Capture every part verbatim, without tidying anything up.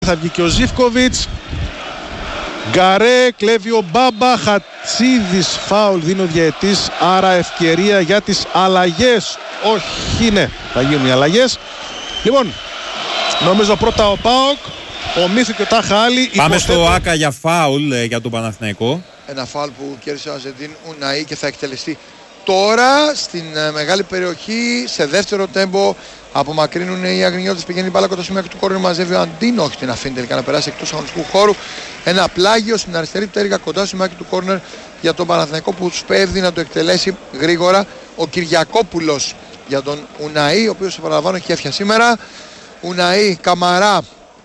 Θα βγει και ο Ζίβκοβιτς. Γκαρέ, κλέβει ο Μπάμπα. Χατσίδης, φάουλ δίνει ο διαιτής, άρα ευκαιρία για τις αλλαγές. Όχι, ναι, θα γίνουν οι αλλαγές. Λοιπόν, νομίζω πρώτα ο ΠΑΟΚ, ο Μίθου και ο Τάχα Άλλη. Πάμε υποθέτω... στο Άκα για φάουλ ε, για τον Παναθηναϊκό. Ένα φάουλ που κέρδισε ο Αζεντίν Ουναή και θα εκτελεστεί τώρα στην uh, μεγάλη περιοχή, σε δεύτερο τέμπο. Απομακρύνουν οι Αγρινιώτες, πηγαίνει η μπάλα κοντά στο μέτρο του κόρνερ, μαζεύει ο Αντίν, όχι την αφήνει τελικά να περάσει εκτός αγωνιστικού χώρου. Ένα πλάγιο στην αριστερή πτέρυγα κοντά στο μέτρο του κόρνερ για τον Παναθηναϊκό που σπέβδει να το εκτελέσει γρήγορα. Ο Κυριακόπουλος για τον Ουναή, ο οποίος επαναλαμβάνω έχει έφτια σήμερα. Ουναή, Καμαρά,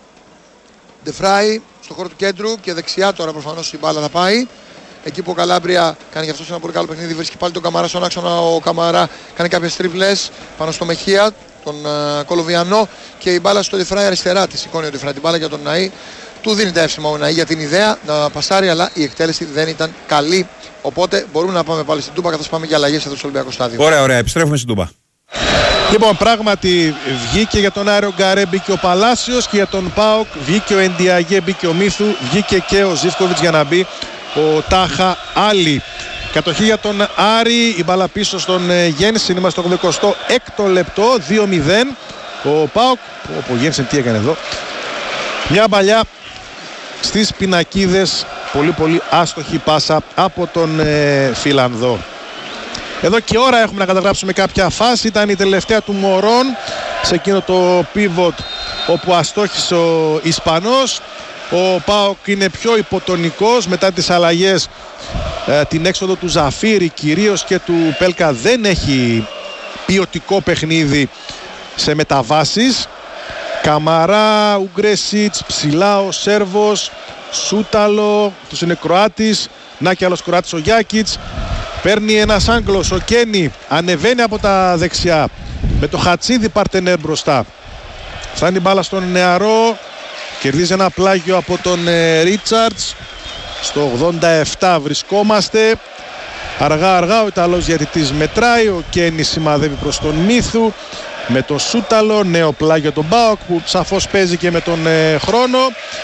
Ντεφράι στο χώρο του κέντρου και δεξιά τώρα προφανώς η μπάλα θα πάει. Εκεί που ο Καλάμπρια κάνει για αυτό ένα πολύ καλό παιχνίδι, βρίσκει πάλι τον Καμαρά στον άξονα. Ο Καμαρά κάνει κάποιες τρίβλες πάνω στο Μεχία, τον uh, Κολοβιανό, και η μπάλα στο Ντεφράι αριστερά τη σηκώνει ο Ντεφράι την μπάλα για τον Ναή. Του δίνει τα εύσημα ο Ναή για την ιδέα να πασάρει, αλλά η εκτέλεση δεν ήταν καλή. Οπότε μπορούμε να πάμε πάλι στην Τούμπα καθώς πάμε για αλλαγές εδώ στο Ολυμπιακό Στάδιο. Ωραία, ωραία, επιστρέφουμε στην Τούμπα. Λοιπόν, πράγματι βγήκε για τον Άριο Γκαρέ, μπήκε ο Παλάσιος, και για τον ΠΑΟΚ βγήκε ο Εντιαγέ, μπήκε ο Μίθου, βγήκε και ο Ζίβκοβιτς για να μπει ο Τάχα Άλλη. Κατοχή για τον Άρη, η μπάλα πίσω στον Γένσεν, είμαστε στο εικοστό έκτο λεπτό, δύο μηδέν. Ο ΠΑΟΚ, ο Γένσεν τι έκανε εδώ, μια παλιά στις πινακίδες, πολύ πολύ άστοχη πάσα από τον ε, Φιλανδό. Εδώ και ώρα έχουμε να καταγράψουμε κάποια φάση. Ήταν η τελευταία του Μωρόν σε εκείνο το pivot όπου αστόχησε ο Ισπανός. Ο ΠΑΟΚ είναι πιο υποτονικός μετά τις αλλαγές, ε, την έξοδο του Ζαφίρη κυρίως και του Πέλκα. Δεν έχει ποιοτικό παιχνίδι σε μεταβάσεις. Καμαρά, Ουγκρέσιτς, ψηλά ο Σέρβος, Σούταλο, τους είναι Κροάτης, να και άλλος Κροάτης ο Γιάκιτς. Παίρνει ένας Άγγλος, ο Κένι, ανεβαίνει από τα δεξιά με το Χατσίδη παρτενέρ μπροστά. Φτάνει μπάλα στον νεαρό, κερδίζει ένα πλάγιο από τον ε, Ρίτσαρτς. Στο ογδόντα επτά βρισκόμαστε. Αργά αργά ο Ιταλός διαιτητής μετράει, ο Κένι σημαδεύει προς τον Μίθου με το Σούταλο, νέο πλάγιο τον ΠΑΟΚ που σαφώς παίζει και με τον ε, χρόνο.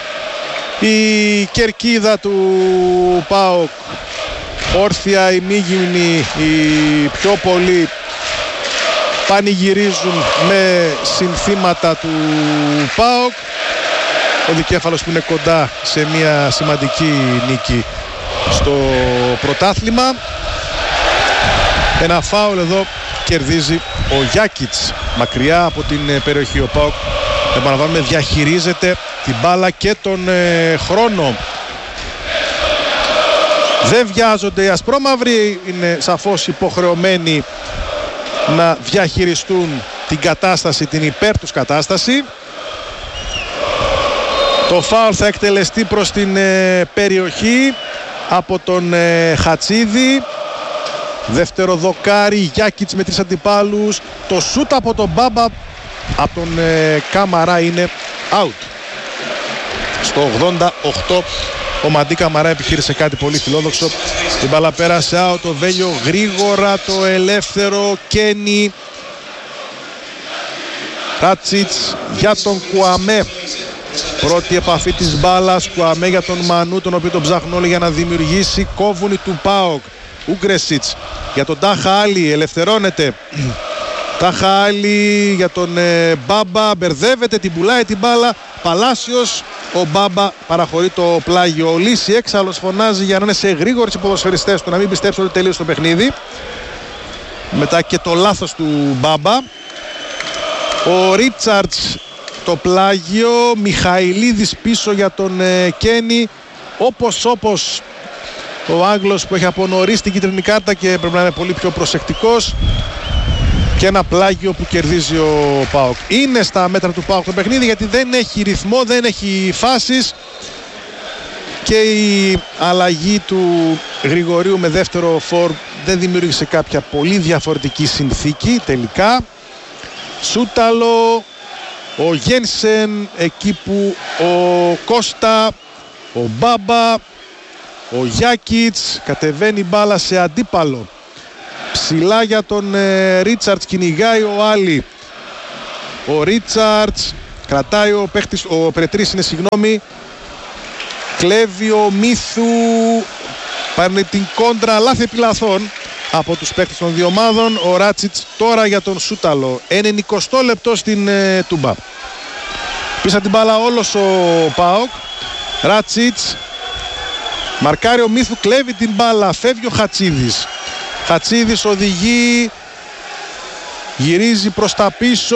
Η κερκίδα του ΠΑΟΚ όρθια, οι μίγυμνοι, οι πιο πολλοί πανηγυρίζουν με συνθήματα του ΠΑΟΚ. Ο δικέφαλος που είναι κοντά σε μια σημαντική νίκη στο πρωτάθλημα. Ένα φάουλ εδώ κερδίζει ο Γιάκιτς μακριά από την περιοχή. Ο ΠΑΟΚ, επαναλαμβάνουμε, διαχειρίζεται την μπάλα και τον ε, χρόνο. Δεν βιάζονται οι ασπρόμαυροι, είναι σαφώς υποχρεωμένοι να διαχειριστούν την κατάσταση, την υπέρ τους κατάσταση. Το φάουλ θα εκτελεστεί προς την ε, περιοχή από τον ε, Χατσίδη. Δεύτερο δοκάρι, Γιάκιτς με τρεις αντιπάλους. Το σούτ από τον Μπάμπα, από τον ε, Καμαρά είναι out. Στο ογδόντα οκτώ ο Μαντί Καμαρά επιχείρησε κάτι πολύ φιλόδοξο. Την μπάλα πέρασε out, το Βέλιο γρήγορα, το ελεύθερο Κένι. Ράτσιτς για τον Κουαμέ. Πρώτη επαφή της μπάλας, Κουαμέ για τον Μανού, τον οποίο τον ψάχνουν όλοι για να δημιουργήσει. Κόβουνι του ΠΑΟΚ. Ουγκρέσιτς για τον Τάχα Άλλη, ελευθερώνεται. Τάχα Άλλη για τον ε, Μπάμπα, μπερδεύεται, την πουλάει την μπάλα. Παλάσιος, ο Μπάμπα παραχωρεί το πλάγιο. Ο Λύση έξαλλος φωνάζει για να είναι σε γρήγορες οι ποδοσφαιριστές του, να μην πιστέψουν ότι τελείωσε το παιχνίδι. Μετά και το λάθος του Μπάμπα. Ο Ρίτσαρτς το πλάγιο, Μιχαηλίδης πίσω για τον ε, Κένι. Όπως όπως ο Άγγλος που έχει από νωρίς την κίτρινη κάρτα και πρέπει να είναι πολύ πιο προσεκτικός. Και ένα πλάγιο που κερδίζει ο ΠΑΟΚ. Είναι στα μέτρα του ΠΑΟΚ το παιχνίδι, γιατί δεν έχει ρυθμό, δεν έχει φάσεις. Και η αλλαγή του Γρηγορίου με δεύτερο φορ δεν δημιούργησε κάποια πολύ διαφορετική συνθήκη τελικά. Σούταλο, ο Γένσεν εκεί που ο Κώστα, ο Μπάμπα, ο Γιάκιτς, κατεβαίνει μπάλα σε αντίπαλο. Ψηλά για τον ε, Ρίτσαρτς, κυνηγάει ο Άλλη. Ο Ρίτσαρτς Κρατάει ο παίχτης, ο Περετρής είναι συγγνώμη. Κλέβει ο Μίθου. Πάρνει την κόντρα, λάθη επιλαθών από τους παίχτες των δύο ομάδων. Ο Ράτσιτς τώρα για τον Σούταλο. ενενηκοστό λεπτό στην ε, Τούμπα. Πίσα την μπάλα όλος ο ΠΑΟΚ. Ράτσιτς. Μαρκάρει ο Μίθου, κλέβει την μπάλα. Φεύγει ο Χατσίδης. Χατσίδης οδηγεί. Γυρίζει προς τα πίσω.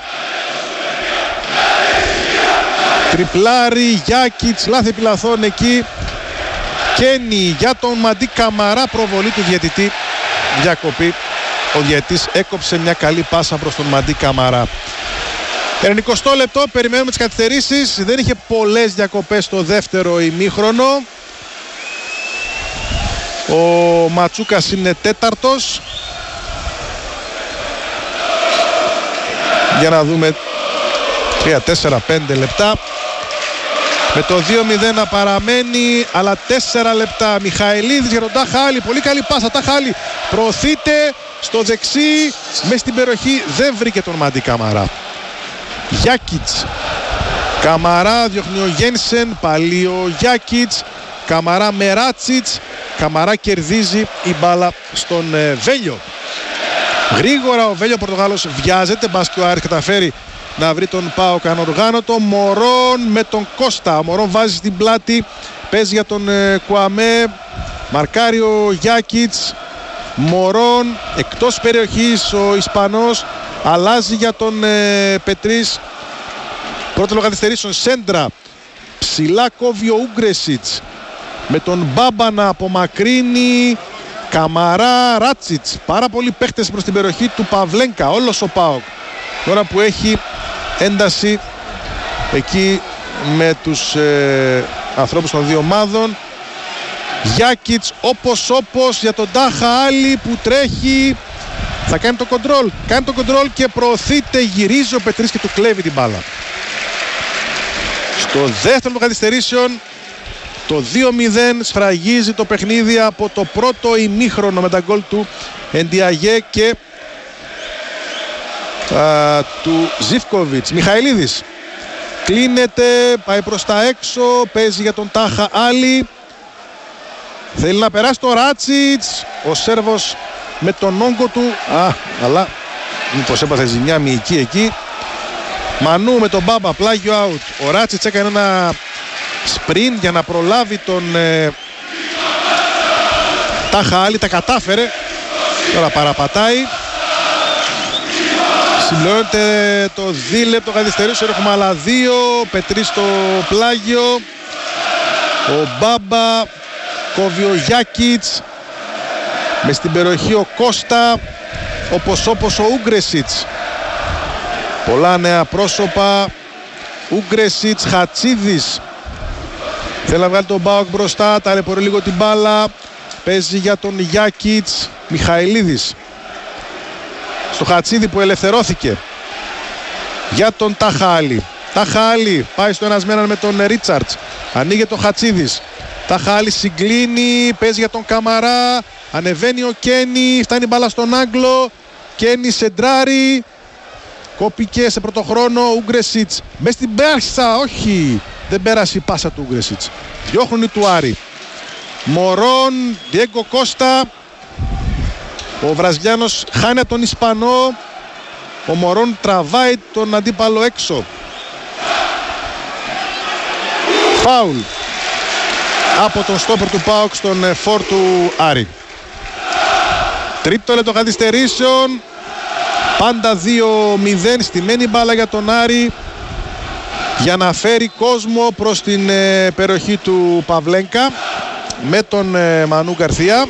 Τριπλάρι, Γιάκιτς, λάθη επιλαθών εκεί. Κένι για τον Μαντί Καμαρά, προβολή του διαιτητή. Διακοπή. Ο διαιτητής έκοψε μια καλή πάσα προς τον Μαντί Καμαρά. ενενηκοστό λεπτό, περιμένουμε τις καθυστερήσεις. Δεν είχε πολλές διακοπές στο δεύτερο ημίχρονο. Ο Ματσούκας είναι τέταρτος. Για να δούμε τρία, τέσσερα, πέντε λεπτά. Με το δύο μηδέν να παραμένει, αλλά τέσσερα λεπτά. Μιχαηλίδης για τον Ταχάλη. Πολύ καλή πάσα. Ταχάλη προωθείται στο δεξί. Μες στην περιοχή δεν βρήκε τον Μαντί Καμαρά. Γιάκιτς. Καμαρά διώχνει ο Γένσεν. Πάλι ο Γιάκιτς. Καμαρά με Ράτσιτς. Καμαρά κερδίζει η μπάλα στον ε, Βέλιο. Γρήγορα ο Βέλιο Πορτογάλος βιάζεται. Μπας και ο Άρης καταφέρει να βρει τον ΠΑΟΚ ανοργάνωτο. Μωρόν με τον Κώστα. Ο Μωρόν βάζει στην πλάτη. Παίζει για τον ε, Κουαμέ. Μαρκάρει ο Γιάκιτς. Μωρόν εκτός περιοχής ο Ισπανός. Αλλάζει για τον ε, Πετρίς. Πρώτο λογαριστερήσεων σέντρα. Ψηλά κόβει ο Ούγκρεσιτς. Με τον Μπάμπα να απομακρύνει. Καμαρά, Ράτσιτς. Πάρα πολλοί παίχτες προς την περιοχή του Παυλένκα. Όλος ο ΠΑΟΚ. Τώρα που έχει ένταση εκεί με τους ε, ανθρώπους των δύο ομάδων. Γιάκιτς όπως όπως για τον Τάχα Άλλη που τρέχει. Θα κάνει το κοντρόλ. Κάνει το κοντρόλ και προωθείται. Γυρίζει ο Πετρίς και του κλέβει την μπάλα. Στο δεύτερο των καθυστερήσεων το δύο μηδέν σφραγίζει το παιχνίδι από το πρώτο ημίχρονο με τα γκολ του Εντιαγέ και α, του Ζίβκοβιτς. Μιχαηλίδης κλείνεται, πάει προς τα έξω, παίζει για τον Τάχα Άλλη. Θέλει να περάσει το Ράτσιτς. Ο Σέρβος με τον όγκο του. Α, αλλά μήπως έπαθε ζημιά μυϊκή εκεί. Μανού με τον Μπάμπα, πλάγιο out. Ο Ράτσιτς έκανε ένα σπριν για να προλάβει τον ε, Τάχα Άλλη. Τα κατάφερε. Τώρα παραπατάει. Συμπληρώνεται το δίλεπτο καθυστερήσεων. Έχουμε άλλα δύο. Πετρί στο πλάγιο. Ο Μπάμπα. Κόβει ο Γιάκιτς. Μες στην περιοχή ο Κώστα. Όπως όπως ο Ούγκρεσιτς. Πολλά νέα πρόσωπα. Ούγκρεσιτς, Χατσίδης. Θέλει να βγάλει τον ΠΑΟΚ μπροστά. Ταλαιπωρεί λίγο την μπάλα. Παίζει για τον Γιάκιτς. Μιχαηλίδης. Στο Χατσίδη που ελευθερώθηκε. Για τον Τάχα Άλλη. Τάχα Άλλη πάει στο ένας με έναν με τον Ρίτσαρτς. Ανοίγει το Χατσίδης. Τάχα Άλλη συγκλίνει. Παίζει για τον Καμαρά. Ανεβαίνει ο Κένι. Φτάνει μπάλα στον Άγγλο. Κένι σεντράρει. Κόπηκε σε πρώτο χρόνο. Ούγκρεσιτς. Μες στην πέρσα. Όχι. Δεν πέρασε η πάσα του Ούγκρεσιτς. Διώχνουν οι του Άρη. Μωρόν. Διέγκο Κώστα. Ο Βραζιλιάνος χάνει τον Ισπανό. Ο Μωρόν τραβάει τον αντίπαλο έξω. Φάουλ από τον στόπερ του ΠΑΟΚ στον φορ του Άρη. Τρίτο λεπτό καθυστερήσεων. Πάντα δύο μηδέν. Στημένη μπάλα για τον Άρη για να φέρει κόσμο προς την ε, περιοχή του Παυλένκα με τον ε, Μανού Γκαρθία.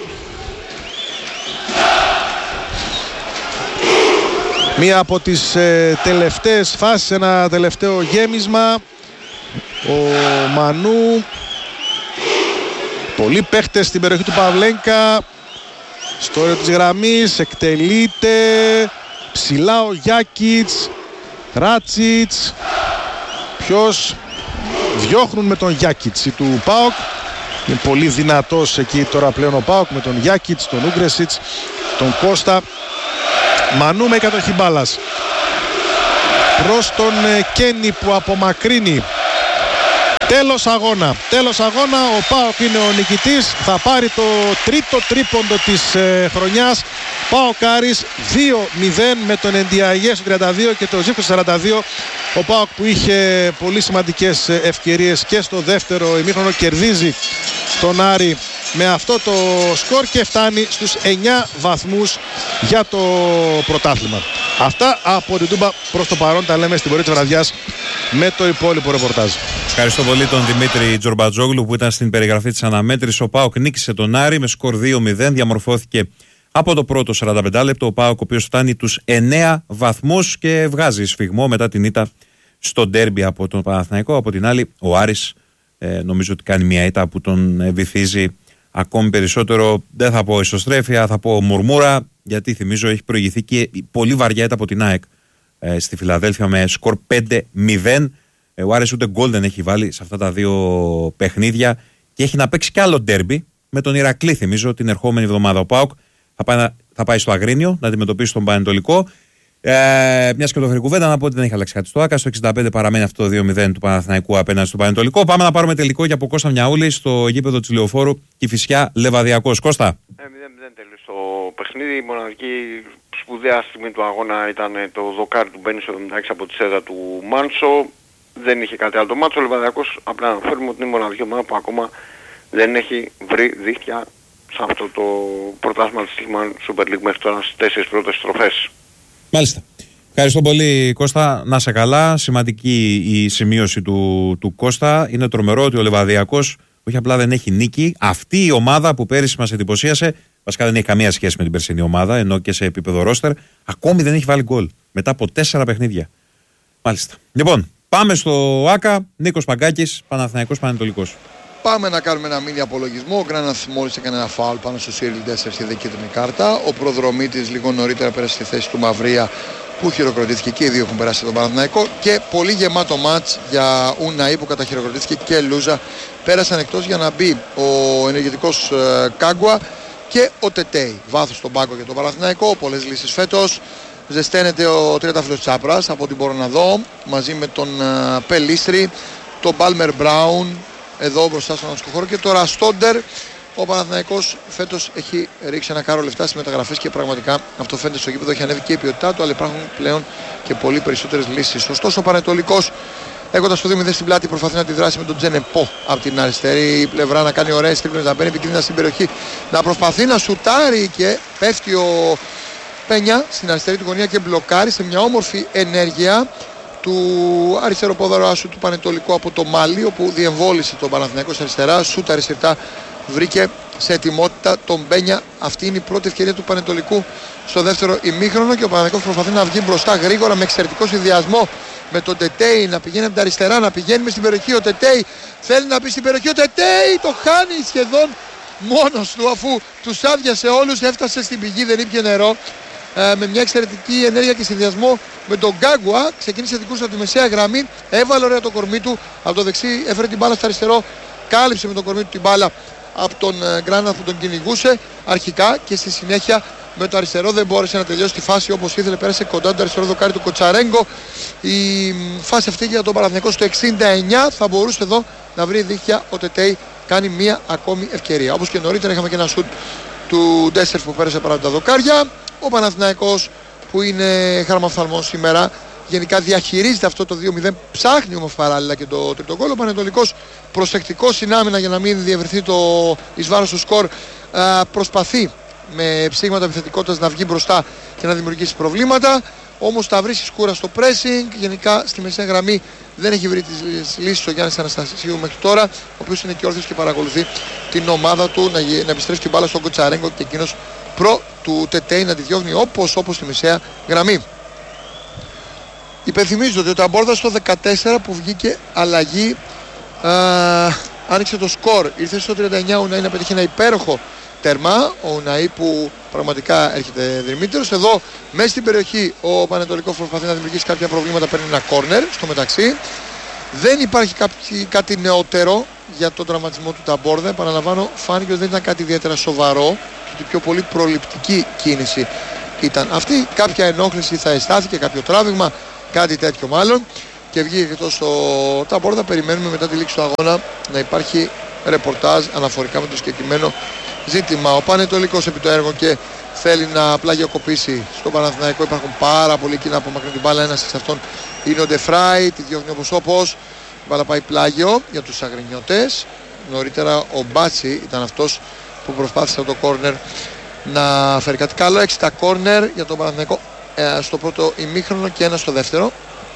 Μία από τις ε, τελευταίες φάσεις, ένα τελευταίο γέμισμα. Ο Μανού. Πολλοί παίχτες στην περιοχή του Παυλένκα. Στο όριο της γραμμής εκτελείται. Ψηλά ο Γιάκιτς. Ράτσιτς. Ποιος? Διώχνουν με τον Γιάκιτς του ΠΑΟΚ. Είναι πολύ δυνατός εκεί τώρα πλέον ο ΠΑΟΚ με τον Γιάκιτς, τον Ούγκρεσιτς, τον Κώστα. Μανού με κατοχή μπάλας. προς τον Κένι που απομακρύνει. Τέλος αγώνα. Τέλος αγώνα. Ο ΠΑΟΚ είναι ο νικητής. Θα πάρει το τρίτο τρίποντο της ε, χρονιάς. ΠΑΟΚ Άρης δύο μηδέν με τον Ενδιαγέ στο τριάντα δύο και το Ζήφκο στο σαράντα δύο. Ο ΠΑΟΚ που είχε πολύ σημαντικές ευκαιρίες και στο δεύτερο ημίχρονο κερδίζει τον Άρη με αυτό το σκορ και φτάνει στους εννιά βαθμούς για το πρωτάθλημα. Αυτά από την Τούμπα προς το παρόν. Τα λέμε στην πορεία της βραδιάς με το υπόλοιπο ρεπορτάζ. Ευχαριστώ πολύ τον Δημήτρη Τζορμπατζόγλου που ήταν στην περιγραφή της αναμέτρησης. Ο ΠΑΟΚ νίκησε τον Άρη με σκορ δύο μηδέν. Διαμορφώθηκε από το πρώτο σαράντα πέντε λεπτό. Ο ΠΑΟΚ ο οποίος φτάνει τους εννιά βαθμούς και βγάζει σφιγμό μετά την ήττα στο ντέρμπι από τον Παναθηναϊκό. Από την άλλη ο Άρης ε, νομίζω ότι κάνει μια ήττα που τον βυθίζει ακόμη περισσότερο. Δεν θα πω ισοστρέφεια, θα πω μουρμούρα, γιατί θυμίζω έχει προηγηθεί και πολύ βαριά ήττα από την ΑΕΚ ε, στη Φιλαδέλφια με σκορ πέντε μηδέν. Ε, ο Άρης ούτε γκολ δεν έχει βάλει σε αυτά τα δύο παιχνίδια και έχει να παίξει κι άλλο ντέρμπι με τον Ηρακλή, θυμίζω, την ερχόμενη εβδομάδα. Ο ΠΑΟΚ θα πάει, θα πάει στο Αγρίνιο να αντιμετωπίσει τον Πανετολικό. Ε, μια και το φέρει κουβέντα, να πω ότι δεν έχει αλλάξει κάτι στο ΆΚΑ. Στο εξήντα πέντε παραμένει αυτό το δύο μηδέν του Παναθηναϊκού απέναντι στο Πανετολικό. Πάμε να πάρουμε τελικό για από Κώστα Μιαούλη στο γήπεδο της Λεωφόρου Κηφισιά Λεβαδιακός. Κώστα. Ε, μηδέν μηδέν τέλος το παιχνίδι. Η μοναδική σπουδαία στιγμή του αγώνα ήταν το δοκάρι του Μπένι στο εβδομήντα έξι από τη σέδα του Μάνσο. Δεν είχε κάτι άλλο το μάτσο. Ο Λεβαδιακός, απλά να αναφέρουμε ότι είναι η μοναδική ομάδα που ακόμα δεν έχει βρει δίχτυα σε αυτό το πρωτάθλημα της Super League μέχρι τώρα στις τέσσερις πρώτες στροφές. Μάλιστα. Ευχαριστώ πολύ Κώστα, να σε καλά. Σημαντική η σημείωση του, του Κώστα. Είναι τρομερό ότι ο Λεβαδιακός όχι απλά δεν έχει νίκη. Αυτή η ομάδα που πέρυσι μας εντυπωσίασε, βασικά δεν έχει καμία σχέση με την περσινή ομάδα, ενώ και σε επίπεδο ρόστερ, ακόμη δεν έχει βάλει γκολ μετά από τέσσερα παιχνίδια. Μάλιστα. Λοιπόν, πάμε στο ΆΚΑ. Νίκος Παγκάκης, Παναθηναϊκός Πανετολικός. Πάμε να κάνουμε ένα μίνι απολογισμό. Ο Γκράναθ μόλις έκανε ένα φάουλ πάνω στο Σίριλ τέσσερα και κίτρινη κάρτα. Ο Προδρομίτης λίγο νωρίτερα πέρασε στη θέση του Μαυρία που χειροκροτήθηκε και οι δύο έχουν περάσει τον Παναθηναϊκό. Και πολύ γεμάτο μάτς για Ουναή που καταχειροκροτήθηκε και Λούζα. Πέρασαν εκτός για να μπει ο ενεργητικός ε, Κάγκουα και ο Τετέι. Βάθος στον πάγκο για τον Παναθηναϊκό. Πολλές λύσεις φέτος. Ζεσταίνεται ο τριαντάφυλλος Τσάπρας από ό,τι μπορώ να δω μαζί με τον ε, Πελίστρη, τον Μπάλμερ Μπράουν εδώ μπροστά στον ασκοχώρο και το Ραστόντερ. Ο Παναθηναϊκός φέτος έχει ρίξει ένα κάρο λεφτά στις μεταγραφές και πραγματικά αυτό φαίνεται στο γήπεδο. Έχει ανέβει και η ποιότητά του, αλλά υπάρχουν πλέον και πολύ περισσότερες λύσεις. Ωστόσο ο Πανετολικός, έχοντας το δύο μηδέν στην πλάτη, προσπαθεί να τη δράσει με τον Τζενεπό από την αριστερή πλευρά, να κάνει ωραίες τρίπλες, να μπαίνει επικίνδυνα στην περιοχή, να προσπαθεί να σουτάρει και πέφτει ο Πένια στην αριστερή του γωνία και μπλοκάρει σε μια όμορφη ενέργεια του αριστεροπόδαρο άσου του Πανετολικού από το Μάλι, όπου διεμβόλησε τον Παναθηναϊκό αριστερά, σούτα αριστερά, βρήκε σε ετοιμότητα τον Μπένια. Αυτή είναι η πρώτη ευκαιρία του Πανετολικού στο δεύτερο ημίχρονο και ο Παναθηναϊκός προσπαθεί να βγει μπροστά γρήγορα με εξαιρετικό συνδυασμό με τον Τετέι να πηγαίνει από τα αριστερά, να πηγαίνει μες στην περιοχή. Ο Τετέι θέλει να μπει στην περιοχή, ο Τετέι το χάνει σχεδόν μόνος του, αφού τους άδειασε όλους, έφτασε στην πηγή, δεν ήπια νερό. Ε, με μια εξαιρετική ενέργεια και συνδυασμό με τον Γκάγκουα, ξεκίνησε δικούς από τη μεσαία γραμμή, έβαλε ωραία το κορμί του από το δεξί, έφερε την μπάλα στο αριστερό, κάλυψε με το κορμί του την μπάλα από τον Γκράναθ που τον κυνηγούσε αρχικά και στη συνέχεια με το αριστερό δεν μπόρεσε να τελειώσει τη φάση όπως ήθελε, πέρασε κοντά το αριστερό δοκάρι του Κοτσαρέγκο. Η φάση αυτή για τον Παναθηναϊκό στο εξήντα εννιά θα μπορούσε εδώ να βρει δίχτυα. Ο Τετέι κάνει μία ακόμη ευκαιρία. Όπως και νωρίτερα είχαμε και ένα σουτ του Ντέσσερ που πέρασε παρά τα δοκάρια. Ο Παναθηναϊκός που είναι χαρμαφθαλμός σήμερα γενικά διαχειρίζεται αυτό το δύο μηδέν, ψάχνει όμως παράλληλα και το τρίτο γκολ. Ο Πανετολικός προσεκτικός στην άμυνα για να μην διευρυνθεί το εις βάρος του σκορ, α, προσπαθεί με ψήγματα επιθετικότητας να βγει μπροστά και να δημιουργήσει προβλήματα, όμως τα βρίσκει σκούρα στο pressing. Γενικά στη μεσαία γραμμή δεν έχει βρει τις λύσεις ο Γιάννης Αναστασίου μέχρι τώρα, ο οποίος είναι και όρθιος και παρακολουθεί την ομάδα του να, να επιστρέψει την μπάλα στον Κοτσαρέγκο και εκείνος προ του Τετέι να τη διώχνει όπως όπως στη μεσαία γραμμή. Υπενθυμίζω ότι ο Ταμπόρδα στο δεκατέσσερα που βγήκε αλλαγή α, άνοιξε το σκορ, ήρθε στο τριάντα εννιά ο Ουναή να πετύχει ένα υπέροχο τερμά. Ο Ουναή που πραγματικά έρχεται δρυμύτερος. Εδώ μέσα στην περιοχή ο Πανετολικός προσπαθεί να δημιουργήσει κάποια προβλήματα, παίρνει ένα κόρνερ στο μεταξύ. Δεν υπάρχει κάτι, κάτι νεότερο για τον τραυματισμό του Ταμπόρδα. Επαναλαμβάνω, φάνηκε ότι δεν ήταν κάτι ιδιαίτερα σοβαρό και ότι πιο πολύ προληπτική κίνηση ήταν αυτή. Κάποια ενόχληση θα αισθάθηκε, κάποιο τράβηγμα κάτι τέτοιο μάλλον, και βγήκε εκτός στο ταμπόρδα. Περιμένουμε μετά τη λήξη του αγώνα να υπάρχει ρεπορτάζ αναφορικά με το συγκεκριμένο ζήτημα. Ο Πανετολικός επί το έργο και θέλει να πλαγιοκοπήσει στον Παναθηναϊκό. Υπάρχουν πάρα πολλοί εκεί να απομακρύνουν την μπάλα. Ένας εξ αυτών είναι ο Ντεφράι, τη διώχνει όπως όπως. Η μπάλα πάει πλάγιο για τους αγρινιώτες. Νωρίτερα ο Μπάτσι ήταν αυτός που προσπάθησε το κόρνερ να φέρει κάτι καλό. Έξι τα κόρνερ για τον Παναθηναϊκό ε, στο πρώτο ημίχρονο και ένα στο δεύτερο.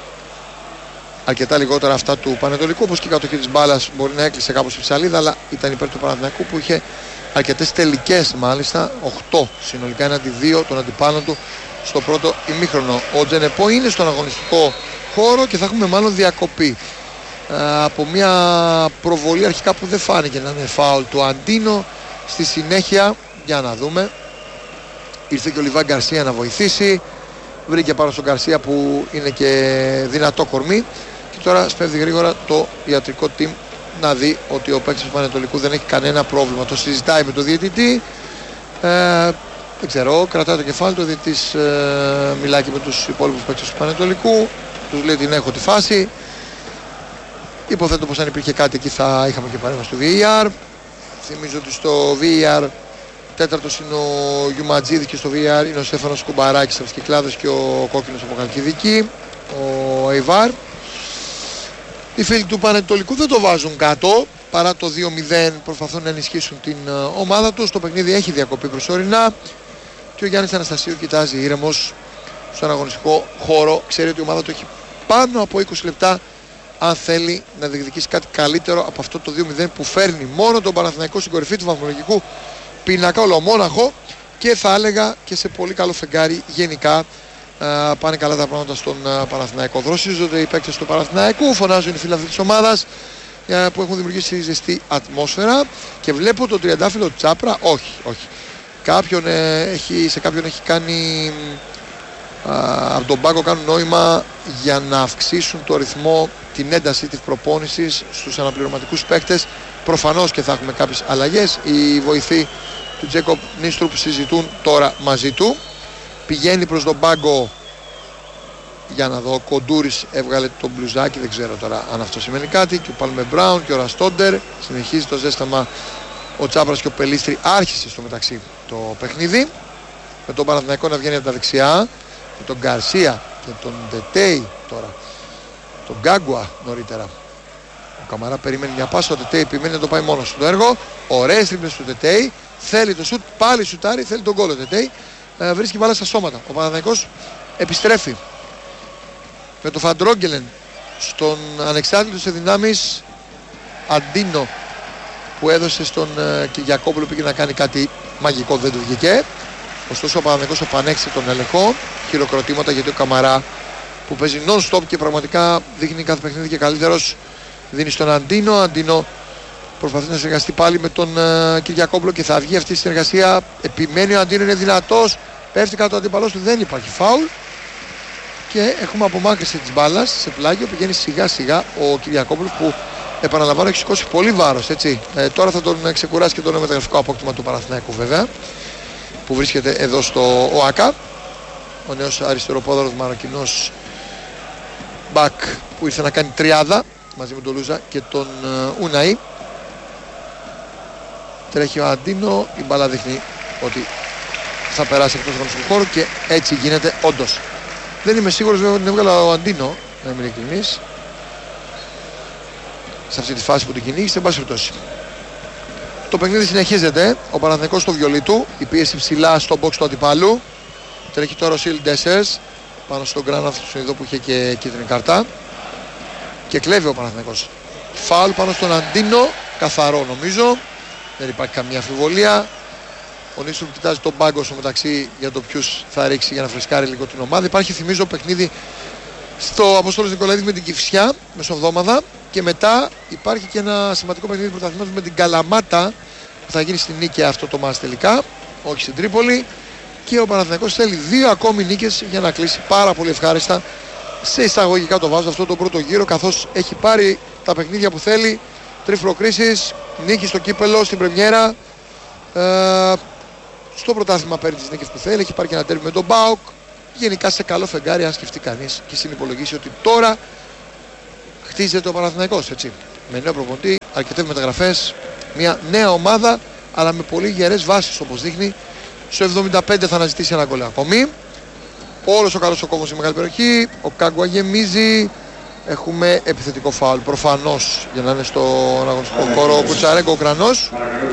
Αρκετά λιγότερα αυτά του Πανετολικού, όπως και η κατοχή της μπάλας μπορεί να έκλεισε κάπως η ψαλίδα, αλλά ήταν υπέρ του Παναθηναϊκού που είχε αρκετές τελικές μάλιστα, οκτώ συνολικά έναντι δύο των αντιπάλων του στο πρώτο ημίχρονο. Ο Τζενεπό είναι στον αγωνιστικό χώρο και θα έχουμε μάλλον διακοπή ε, από μια προβολή αρχικά που δεν φάνηκε να είναι φάουλ του Αντίνο. Στη συνέχεια, για να δούμε, ήρθε και ο Λιβάν Γκαρσία να βοηθήσει, βρήκε πάνω στον Γκαρσία που είναι και δυνατό κορμί, και τώρα σπέβδει γρήγορα το ιατρικό team να δει ότι ο παίκτης του Πανετολικού δεν έχει κανένα πρόβλημα. Το συζητάει με τον διαιτητή, ε, δεν ξέρω, κρατάει το κεφάλι του, ο διαιτητής ε, μιλάει και με τους υπόλοιπους παίκτες του Πανετολικού, τους λέει την έχω τη φάση. Υποθέτω πως αν υπήρχε κάτι εκεί θα είχαμε και παρέμβαση του βι έι αρ. Θυμίζω ότι στο βι έι αρ τέταρτος είναι ο Γιουματζίδης και στο βι έι αρ είναι ο Στέφανος Κουμπαράκης από τις Κυκλάδες και ο κόκκινος από Καλκιδική, ο Αϊβάρ. Οι φίλοι του Πανετολικού δεν το βάζουν κάτω, παρά το δύο μηδέν προσπαθούν να ενισχύσουν την ομάδα τους. Το παιχνίδι έχει διακοπή προσωρινά και ο Γιάννης Αναστασίου κοιτάζει ήρεμος στον αγωνιστικό χώρο. Ξέρει ότι η ομάδα του έχει πάνω από είκοσι λεπτά αν θέλει να διεκδικήσει κάτι καλύτερο από αυτό το δύο μηδέν που φέρνει μόνο τον Παναθηναϊκό στην κορυφή του βαθμολογικού πίνακα, ολομόναχο, και θα έλεγα και σε πολύ καλό φεγγάρι γενικά. Uh, πάνε καλά τα πράγματα στον uh, Παναθηναϊκό. Δροσίζονται οι παίκτες του Παναθηναϊκού, φωνάζουν οι φίλοι της ομάδας uh, που έχουν δημιουργήσει ζεστή ατμόσφαιρα, και βλέπω τον τριαντάφυλλο Τσάπρα, όχι, όχι. Κάποιον, ε, έχει, σε κάποιον έχει κάνει uh, από τον πάγκο κάνουν νόημα για να αυξήσουν το ρυθμό, την ένταση της προπόνησης στους αναπληρωματικούς παίκτες. Προφανώς και θα έχουμε κάποιες αλλαγές. Οι βοηθοί του Τζέκοπ Νίστρουπ συζητούν τώρα μαζί του. Πηγαίνει προς τον πάγκο, για να δω, ο Κοντούρης έβγαλε το μπλουζάκι, δεν ξέρω τώρα αν αυτό σημαίνει κάτι, και ο Παλμε Μπράουν και ο Ραστόντερ. Συνεχίζει το ζέσταμα ο Τσάπρας και ο Πελίστρη. Άρχισε στο μεταξύ το παιχνίδι, με τον Παναθηναϊκό να βγαίνει από τα δεξιά, με τον Γκαρσία και τον Ντετέι τώρα, τον Γκάγκουα νωρίτερα. Ο Καμαρά περιμένει μια πάσα, ο Ντετέι επιμένει να το πάει μόνος του το έργο. Ωραίες τρίπλες του Ντετέι, θέλει το σουτ, πάλι σουτάρει, θέλει τον γκολ ο Ντετέι. Ε, βρίσκει μπάλα στα σώματα. Ο Παναθηναϊκός επιστρέφει με το Φαντρόγγελεν στον ανεξάρτητο σε δυνάμεις Αντίνο, που έδωσε στον ε, Κυριακόπουλο, πήγε να κάνει κάτι μαγικό, δεν του βγήκε. Ωστόσο ο Παναθηναϊκός επανέξε τον έλεγχο, χειροκροτήματα, γιατί ο Καμαρά που παίζει non-stop και πραγματικά δείχνει κάθε παιχνίδι και καλύτερος, δίνει στον Αντίνο. Αντίνο προσπαθεί να συνεργαστεί πάλι με τον uh, Κυριακόπουλο και θα βγει αυτή η συνεργασία. Επιμένει ο Αντίνο, είναι δυνατός, πέφτει κάτω ο αντίπαλος του, δεν υπάρχει φάουλ και έχουμε απομάκρυνση της μπάλας σε πλάγιο. Πηγαίνει σιγά σιγά ο Κυριακόπουλος που, επαναλαμβάνω, έχει σηκώσει πολύ βάρος, έτσι. Ε, τώρα θα τον ξεκουράσει και το νέο μεταγραφικό απόκτημα του Παναθηναϊκού, βέβαια, που βρίσκεται εδώ στο ΟΑΚΑ, ο νέος αριστεροπόδαρος Μαροκινός μπακ που ήρθε να κάνει τριάδα μαζί με τον Λούζα και τον uh, Ουναή. Τρέχει ο Αντίνο, η μπάλα δείχνει ότι θα περάσει εκτός του χώρου και έτσι γίνεται όντως. Δεν είμαι σίγουρος βέβαια ότι την έβγαλα ο Αντίνο, να είμαι ειλικρινής, σε αυτή τη φάση που την κυνήγησε. Εν πάση περιπτώσει, το παιχνίδι συνεχίζεται. Ο Παναθηναϊκός στο βιολί του, η πίεση ψηλά στο box του αντιπάλου. Τρέχει τώρα ο Σιλ Ντέσσερς πάνω στον Γκράναθ του Σουηδό που είχε και κίτρινη καρτά και κλέβει ο Παναθηναϊκός. Φάουλ πάνω στον Αντίνο, καθαρό νομίζω, δεν υπάρχει καμία αμφιβολία. Ο Νίστρουπ κοιτάζει τον πάγκο στο μεταξύ για το ποιους θα ρίξει για να φρεσκάρει λίγο την ομάδα. Υπάρχει, θυμίζω, παιχνίδι στο Αποστόλος Νικολαίδης με την Κηφισιά μεσοβδόμαδα και μετά υπάρχει και ένα σημαντικό παιχνίδι πρωταθλήματος με την Καλαμάτα που θα γίνει στην νίκη αυτό το μάτς τελικά, όχι στην Τρίπολη. Και ο Παναθηναϊκός θέλει δύο ακόμη νίκες για να κλείσει πάρα πολύ ευχάριστα σε εισαγωγικά το βάζω αυτό το πρώτο γύρο, καθώς έχει πάρει τα παιχνίδια που θέλει. Τρεις προκρίσεις, νίκη στο κύπελο, στην πρεμιέρα, ε, στο πρωτάθλημα παίρνει τις νίκες που θέλει. Έχει πάρει και ένα τέρμι με τον ΠΑΟΚ, γενικά σε καλό φεγγάρι, αν σκεφτεί κανείς και συνυπολογίσει ότι τώρα χτίζεται ο Παναθηναϊκός, έτσι. Με νέο προπονητή, αρκετές μεταγραφές, μια νέα ομάδα, αλλά με πολύ γερές βάσεις όπως δείχνει. Στο εβδομήντα πέντε θα αναζητήσει ένα γκολ ακόμη. Όλος ο καλός ο κόμμος στη μεγάλη περιοχή. Ο Κάγκουα γεμίζει. Έχουμε επιθετικό φάουλ προφανώς για να είναι στον αγωνιστικό χώρο ο Κουτσαρέγκο ο Ουκρανός.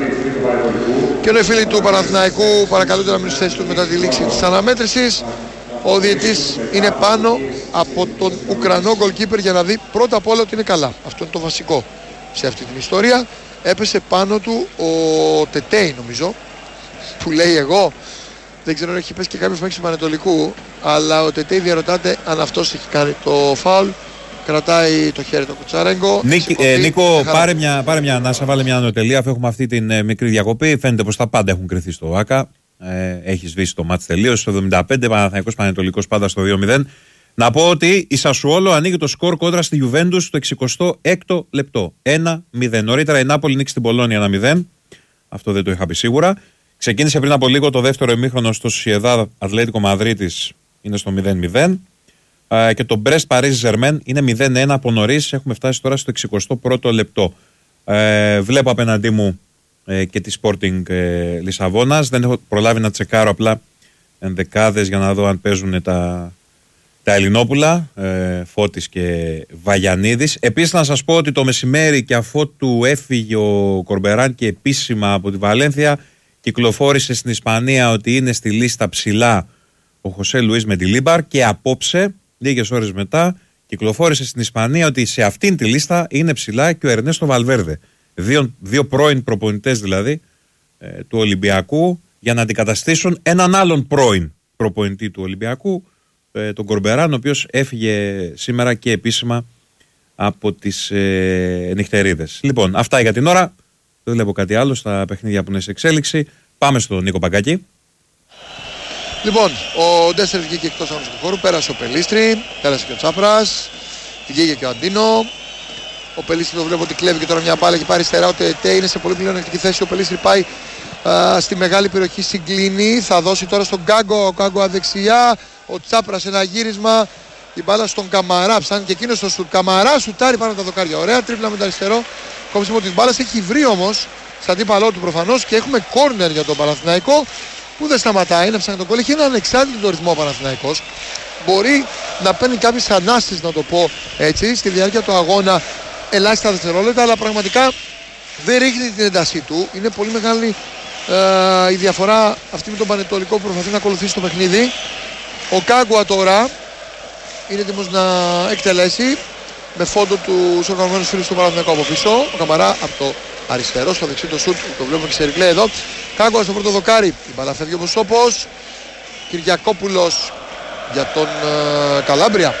Και ενώ οι φίλοι του Παναθηναϊκού παρακαλούνται να μείνουν στη θέση τους μετά τη λήξη της αναμέτρησης, ο διαιτής είναι πάνω από τον Ουκρανό goalkeeper για να δει πρώτα απ' όλα ότι είναι καλά. Αυτό είναι το βασικό σε αυτή την ιστορία. Έπεσε πάνω του ο Τετέι, νομίζω, που λέει εγώ. Δεν ξέρω αν έχει πέσει και κάποιος μέχρι του Πανετολικού, αλλά ο Τετέι διαρωτάται αν αυτός έχει κάνει το φάουλ. Κρατάει το χέρι του Κουτσαρέγκο. Ε, Νίκο, πάρε μια, πάρε μια ανάσα, βάλε μια ανωτελεία αφού έχουμε αυτή την ε, μικρή διακοπή. Φαίνεται πως τα πάντα έχουν κρυθεί στο ΆΚΑ. Ε, έχει σβήσει το μάτς τελείως. Στο εβδομήντα πέντε Παναθηναϊκός Πανετολικός πάντα στο δύο μηδέν. Να πω ότι η Σασουόλο ανοίγει το σκορ κόντρα στη Γιουβέντους στο εξηκοστό έκτο λεπτό. ένα μηδέν. Νωρίτερα η Νάπολη νίκησε την Πολόνια ένα μηδέν. Αυτό δεν το είχα πει σίγουρα. Ξεκίνησε πριν από λίγο το δεύτερο ημίχρονο στο Σοσιεδάδ Ατλέτικο Μαδρίτης, είναι στο μηδέν μηδέν. Uh, και το Brest Paris Germain είναι μηδέν ένα από νωρίς. Έχουμε φτάσει τώρα στο εξηκοστό πρώτο λεπτό. Uh, βλέπω απέναντί μου uh, και τη Sporting uh, Λισαβόνας. Δεν έχω προλάβει να τσεκάρω απλά ενδεκάδες για να δω αν παίζουν τα, τα Ελληνόπουλα, uh, Φώτης και Βαγιανίδης. Επίσης να σας πω ότι το μεσημέρι και αφότου έφυγε ο Κορμπεράν και επίσημα από τη Βαλένθια, κυκλοφόρησε στην Ισπανία ότι είναι στη λίστα ψηλά ο Χωσέ Λουίς Μεντιλίμπαρ και απόψε, λίγες ώρες μετά, κυκλοφόρησε στην Ισπανία ότι σε αυτήν τη λίστα είναι ψηλά και ο Ερνέστο Βαλβέρδε. Δύο, δύο πρώην προπονητές δηλαδή ε, του Ολυμπιακού για να αντικαταστήσουν έναν άλλον πρώην προπονητή του Ολυμπιακού, ε, τον Κορμπεράν, ο οποίος έφυγε σήμερα και επίσημα από τις ε, νυχτερίδες. Λοιπόν, αυτά για την ώρα. Δεν βλέπω κάτι άλλο στα παιχνίδια που είναι σε εξέλιξη. Πάμε στον Νίκο Παγκάκη. Λοιπόν, ο Ντέσσερ βγήκε εκτός αγωνιστικού χώρου, πέρασε ο Πελίστρη, πέρασε και ο Τσάπρας, βγήκε και ο Αντίνο. Ο Πελίστρη το βλέπω ότι κλέβει και τώρα μια μπάλα και πάρει αριστερά. Ο Τετέ είναι σε πολύ πλεονεκτική θέση. Ο Πελίστρη πάει α, στη μεγάλη περιοχή, συγκλίνει. Θα δώσει τώρα στον Κάγκο, ο Κάγκο δεξιά. Ο Τσάπρας ένα γύρισμα. Η μπάλα στον Καμαρά, ψάχνει και εκείνος στο σουτ. Καμαρά σουτάρει πάνω από τα δοκάρια. Ωραία τρίπλα με το αριστερό. Κόψιμο της μπάλας, έχει βρει όμως στα αντίπαλό του προφανώς και έχουμε κόρνερ για τον Παναθηναϊκό που δεν σταματάει να ψάχνει τον κόλλο. Έχει έναν ανεξάρτητο ρυθμό ο Παναθηναϊκός. Μπορεί να παίρνει κάποιες ανάσεις, να το πω έτσι, στη διάρκεια του αγώνα, ελάχιστα δευτερόλεπτα, αλλά πραγματικά δεν ρίχνει την έντασή του. Είναι πολύ μεγάλη ε, η διαφορά αυτή με τον Πανετολικό που προσπαθεί να ακολουθήσει το παιχνίδι. Ο Κάγκουα τώρα είναι έτοιμος να εκτελέσει με φόντο του οργανωμένους φίλους του Παναθηναϊκού από πίσω. Ο Καμαρά από το αριστερό, στο δεξί το σουτ, το βλέπουμε και σε ριπλέ εδώ. Κάγκουα στο πρώτο δοκάρι. Η μπάλα φεύγει όπως όπως. Κυριακόπουλος για τον ε, Καλάμπρια.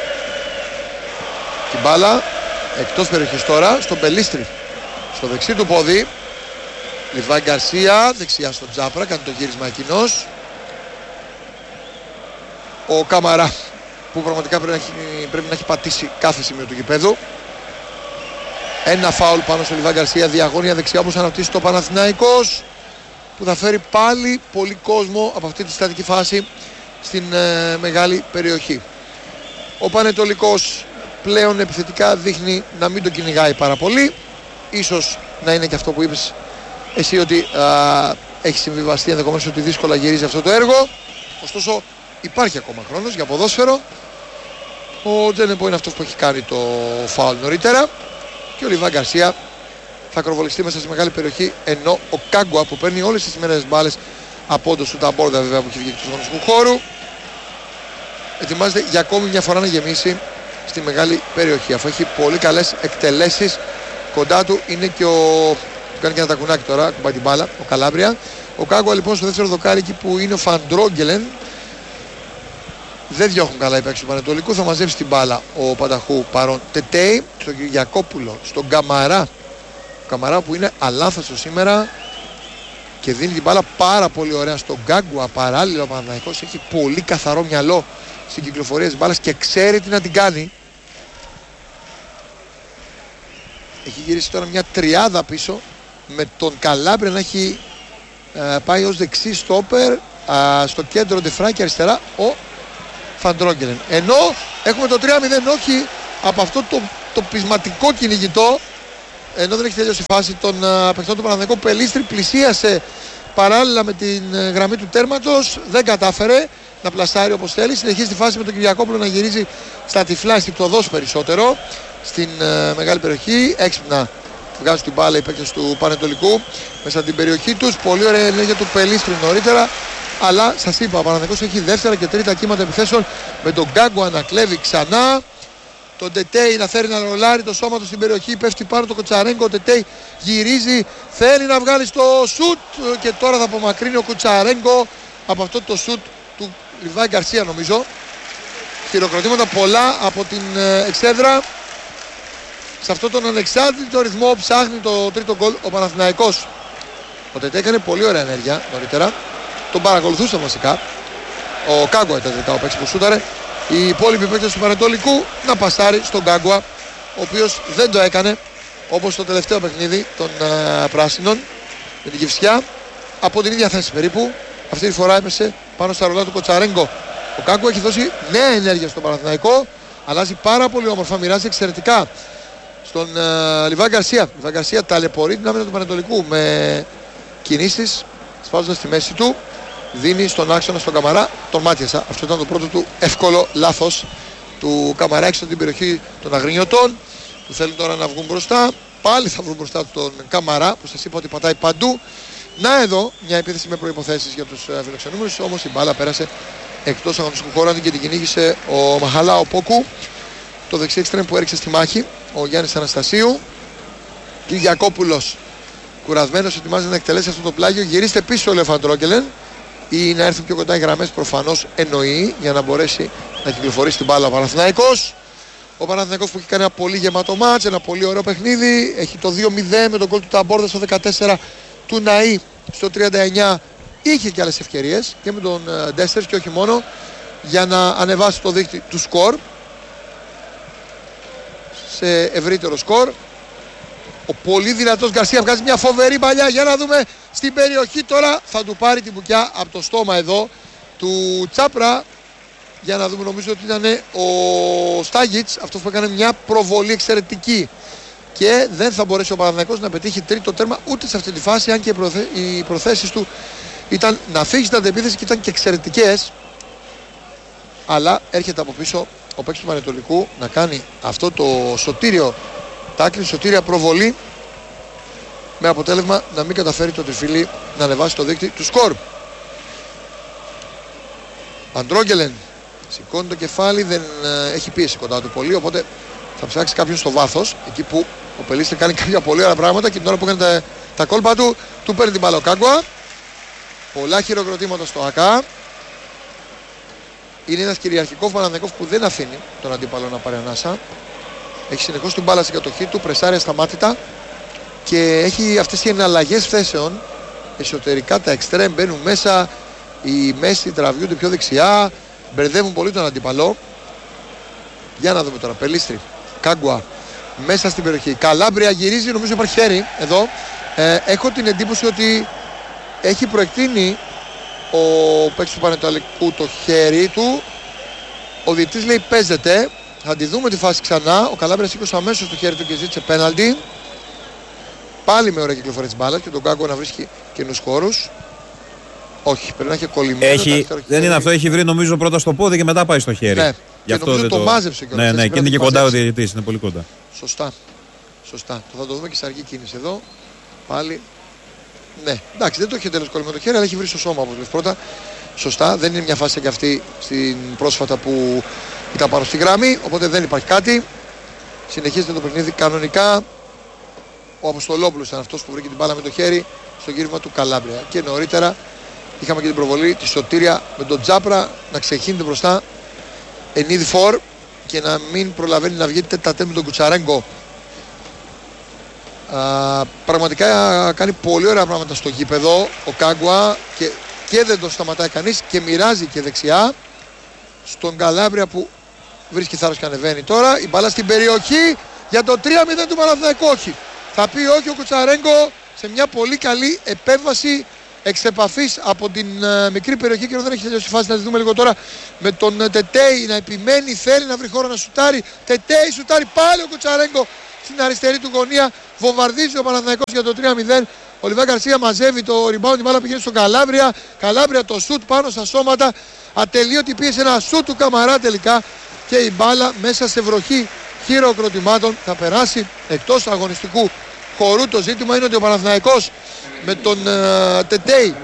Την μπάλα εκτός περιοχής τώρα στον Πελίστρη. Στο δεξί του πόδι. Λιβάη Γκαρσία, δεξιά στον Τζάπρα, κάνει το γύρισμα εκείνος. Ο Καμαρά που πραγματικά πρέπει να, έχει, πρέπει να έχει πατήσει κάθε σημείο του γηπέδου. Ένα φάουλ πάνω στο Λιβάη Γκαρσία, διαγώνια δεξιά όπως αναπτύσσει το Παναθηναϊκός, που θα φέρει πάλι πολύ κόσμο από αυτή τη στατική φάση στην ε, μεγάλη περιοχή. Ο Πανετολικός πλέον επιθετικά δείχνει να μην τον κυνηγάει πάρα πολύ. Ίσως να είναι και αυτό που είπες εσύ, ότι α, έχει συμβιβαστεί ενδεχομένως ότι δύσκολα γυρίζει αυτό το έργο. Ωστόσο υπάρχει ακόμα χρόνος για ποδόσφαιρο. Ο Τζένεμπο είναι αυτός που έχει κάνει το φάουλ νωρίτερα και ο Λιβάη Γκαρσία θα ακροβολιστεί μέσα στη μεγάλη περιοχή, ενώ ο Κάγκουα που παίρνει όλες τις σημερινές μπάλες από όντως του Ταμπόρδα, βέβαια, που έχει βγει του αγωνιστικού χώρου, ετοιμάζεται για ακόμη μια φορά να γεμίσει στη μεγάλη περιοχή, αφού έχει πολύ καλές εκτελέσεις. Κοντά του είναι και ο που κάνει και ένα τακουνάκι τώρα, κουμπάει την μπάλα, ο Καλάμπρια. Ο Κάγκουα λοιπόν στο δεύτερο δοκάρι, εκεί που είναι ο Φαντρόγγελεν, δεν διώχνουν καλά οι παίκτες του Πανετολικού. Θα μαζέψει την μπάλα ο Πανταχού παρόν. Τετέι στον Κυριακόπουλο, στον Καμαρά. Ο Καμαρά που είναι αλάθαστο σήμερα και δίνει την μπάλα πάρα πολύ ωραία στον Γκάγκουα. Παράλληλα ο Παναθηναϊκός έχει πολύ καθαρό μυαλό στην κυκλοφορία της μπάλας και ξέρει τι να την κάνει. Έχει γυρίσει τώρα μια τριάδα πίσω με τον Καλάμπρια να έχει ε, πάει ως δεξί στόπερ, ε, στο κέντρο Ντεφρά και αριστερά ο Φαντρόγκελεν. Ενώ έχουμε το τρία μηδέν όχι από αυτό το, το πεισματικό κυνηγητό, ενώ δεν έχει τελειώσει η φάση των uh, παιχτών του Παναθηναϊκού. Πελίστρη πλησίασε παράλληλα με την uh, γραμμή του τέρματος, δεν κατάφερε να πλασάρει όπως θέλει. Συνεχίζει τη φάση με τον Κυριακόπουλο να γυρίζει στα τυφλά, αισθηκτοδός περισσότερο στην uh, μεγάλη περιοχή. Έξυπνα βγάζουν την μπάλα οι παίκτες του Πανετολικού μέσα την περιοχή τους. Πολύ ωραία ενέργεια του Πελίστρη νωρίτερα. Αλλά σας είπα, ο Παναθηναϊκός έχει δεύτερα και τρίτα κύματα επιθέσεων με τον Γκάγκουα να κλέβει ξανά. Τον Τετέι να θέλει να ρολάρει το σώμα του στην περιοχή, πέφτει πάνω το Κουτσαρέγκο. Ο Τετέι γυρίζει, θέλει να βγάλει στο σουτ και τώρα θα απομακρύνει ο Κουτσαρέγκο από αυτό το σουτ του Λιβάη Γκαρσία, νομίζω. Χειροκροτήματα πολλά από την εξέδρα. Σε αυτόν τον ανεξάρτητο ρυθμό ψάχνει το τρίτο γκολ ο Παναθηναϊκός. Ο Τετέι έκανε πολύ ωραία ενέργεια νωρίτερα. Τον παρακολουθούσαν βασικά. Ο Κάγκουα ήταν τελικά ο παίκτης που σούταρε. Οι υπόλοιποι παίκτες του Πανετολικού να πασάρει στον Κάγκουα, ο οποίος δεν το έκανε όπως το τελευταίο παιχνίδι των uh, πράσινων με την Κηφισιά, από την ίδια θέση περίπου. Αυτή τη φορά έπεσε πάνω στα ρολά του Κοτσαρέγκο. Ο Κάγκουα έχει δώσει νέα ενέργεια στον Παναθηναϊκό, αλλάζει πάρα πολύ όμορφα, μοιράζει εξαιρετικά στον uh, Λιβάη Γκαρσία. Λιβάη Γκαρσία ταλαιπωρεί την άμυνα του Πανετολικού με κινήσεις, σπάζοντας τη μέση του. Δίνει στον άξονα στον Καμαρά, τον μάτιασα. Αυτό ήταν το πρώτο του εύκολο λάθος του Καμαρά έξω την περιοχή των Αγρινιωτών, που θέλουν τώρα να βγουν μπροστά. Πάλι θα βρουν μπροστά τον Καμαρά, που σας είπα ότι πατάει παντού. Να εδώ μια επίθεση με προϋποθέσεις για τους φιλοξενούμενους, όμως η μπάλα πέρασε εκτός αγωνιστικού χώρου και την κυνήγησε ο Μαχαλά ο Πόκου, το δεξί εξτρέμ που έριξε στη μάχη, ο Γιάννης Αναστασίου. Κυριακόπουλος κουρασμένος, ετοιμάζεται να εκτελέσει αυτό το πλάγιο. Γυρίστε πίσω ο Λεφαντρόκελεν, ή να έρθουν πιο κοντά οι γραμμές, προφανώς εννοεί, για να μπορέσει να κυκλοφορήσει την μπάλα ο Παναθηναϊκός. Ο Παναθηναϊκός που έχει κάνει ένα πολύ γεμάτο μάτς, ένα πολύ ωραίο παιχνίδι. Έχει το δύο μηδέν με τον γκολ του Ταμπόρδα στο δεκατέσσερα, του Ναΐ στο τριάντα εννιά. Είχε και άλλες ευκαιρίες και με τον Ντέστερς και όχι μόνο, για να ανεβάσει το δίκτυο του σκορ σε ευρύτερο σκορ. Ο πολύ δυνατός Γκαρσία βγάζει μια φοβερή παλιά, για να δούμε στην περιοχή τώρα. Θα του πάρει την μπουκιά από το στόμα εδώ του Τσάπρα. Για να δούμε, νομίζω ότι ήταν ο Στάγιτς αυτό που έκανε μια προβολή εξαιρετική. Και δεν θα μπορέσει ο Παναθηναϊκός να πετύχει τρίτο τέρμα ούτε σε αυτή τη φάση, αν και οι, προθε... οι προθέσεις του ήταν να φύγει στην αντεπίθεση και ήταν και εξαιρετικές. Αλλά έρχεται από πίσω ο παίκτης του Πανετολικού να κάνει αυτό το σωτήριο τάκλιν, σωτήρια προβολή, με αποτέλεσμα να μην καταφέρει το τριφύλι να ανεβάσει το δίκτυο του σκορ. Αντρόγγελεν σηκώνει το κεφάλι, δεν ε, έχει πίεση κοντά του πολύ, οπότε θα ψάξει κάποιον στο βάθος, εκεί που ο Πελίστρη κάνει κάποια πολύ ωραία πράγματα και την ώρα που κάνει τα, τα κόλπα του, του παίρνει την μπάλα ο Κάγκουα. Πολλά χειροκροτήματα στο ΑΚΑ. Είναι ένας κυριαρχικός Παναθηναϊκός που δεν αφήνει τον αντίπαλο να πάρει ανάσα. Έχει συνεχώς την μπάλα στην κατοχή του, πρεσάρει ασταμάτητα και έχει αυτές οι εναλλαγές θέσεων. Εσωτερικά τα εξτρέμ μπαίνουν μέσα, οι μέση τραβιούνται πιο δεξιά, μπερδεύουν πολύ τον αντίπαλο. Για να δούμε τώρα, Πελίστρη, Κάγκουα μέσα στην περιοχή. Καλάμπρια γυρίζει, νομίζω υπάρχει χέρι εδώ. Ε, έχω την εντύπωση ότι έχει προεκτείνει ο παίκτης του Πανετολικού το χέρι του. Ο διαιτητής λέει παίζεται. Θα τη δούμε τη φάση ξανά. Ο Καλάμπρια σήκωσε αμέσως το χέρι του και ζήτησε πέναλτι. Πάλι με ωραία κυκλοφορία της μπάλας και τον Κάγκο να βρίσκει καινούς χώρους. Όχι, πρέπει να έχει κολλημένο. Έχει, δεν είναι αυτό, έχει βρει νομίζω πρώτα στο πόδι και μετά πάει στο χέρι. Ναι, γι' αυτό δεν το, το μάζεψε και ναι, ναι, και είναι και κοντά ο διαιτητής, είναι πολύ κοντά. Σωστά. Σωστά. Το θα το δούμε και σε αργή κίνηση εδώ. Πάλι. Ναι, εντάξει, δεν το έχει τέλος κολλημένο το χέρι, αλλά έχει βρει στο σώμα όπως λες πρώτα. Σωστά, δεν είναι μια φάση και αυτή στην πρόσφατα που ήταν πάνω στη γραμμή, οπότε δεν υπάρχει κάτι. Συνεχίζεται το παιχνίδι κανονικά. Ο Αποστολόπουλος ήταν αυτός που βρήκε την μπάλα με το χέρι στο γύρισμα του Καλάμπρια. Και νωρίτερα είχαμε και την προβολή τη Σωτήρια με τον Τζάπρα να ξεχύνεται μπροστά ενίδη φορ και να μην προλαβαίνει να βγει τετατέ με τον Κουτσαρέγκο. Α, πραγματικά κάνει πολύ ωραία πράγματα στο γήπεδο ο Κάγκουα και, και δεν τον σταματάει κανείς και μοιράζει και δεξιά στον Καλάμπρια που βρίσκει θάρρος και ανεβαίνει τώρα. Η μπάλα στην περιοχή για το τρία μηδέν του Παναθηναϊκού. Όχι. Θα πει όχι ο Κουτσαρέγκο σε μια πολύ καλή επέμβαση εξ επαφής από την ε, μικρή περιοχή και δεν έχει τελειώσει η φάση, να τη δούμε λίγο τώρα με τον ε, Τετέι να επιμένει, θέλει να βρει χώρο να σουτάρει. Τετέι σουτάρει πάλι ο Κουτσαρέγκο στην αριστερή του γωνία, βομβαρδίζει ο Παναθηναϊκός για το τρία μηδέν. Ο Λιβά Γκαρσία μαζεύει το rebound, η μπάλα πηγαίνει στον Καλάβρια. Καλάβρια το σουτ πάνω στα σώματα, ατελείωτη πίεση, ένα σουτ του Καμαρά τελικά και η μπάλα μέσα σε βροχή χειροκροτημάτων θα περάσει εκτός αγωνιστικού χορού. Το ζήτημα είναι ότι ο Παναθηναϊκός με τον uh, Τετέι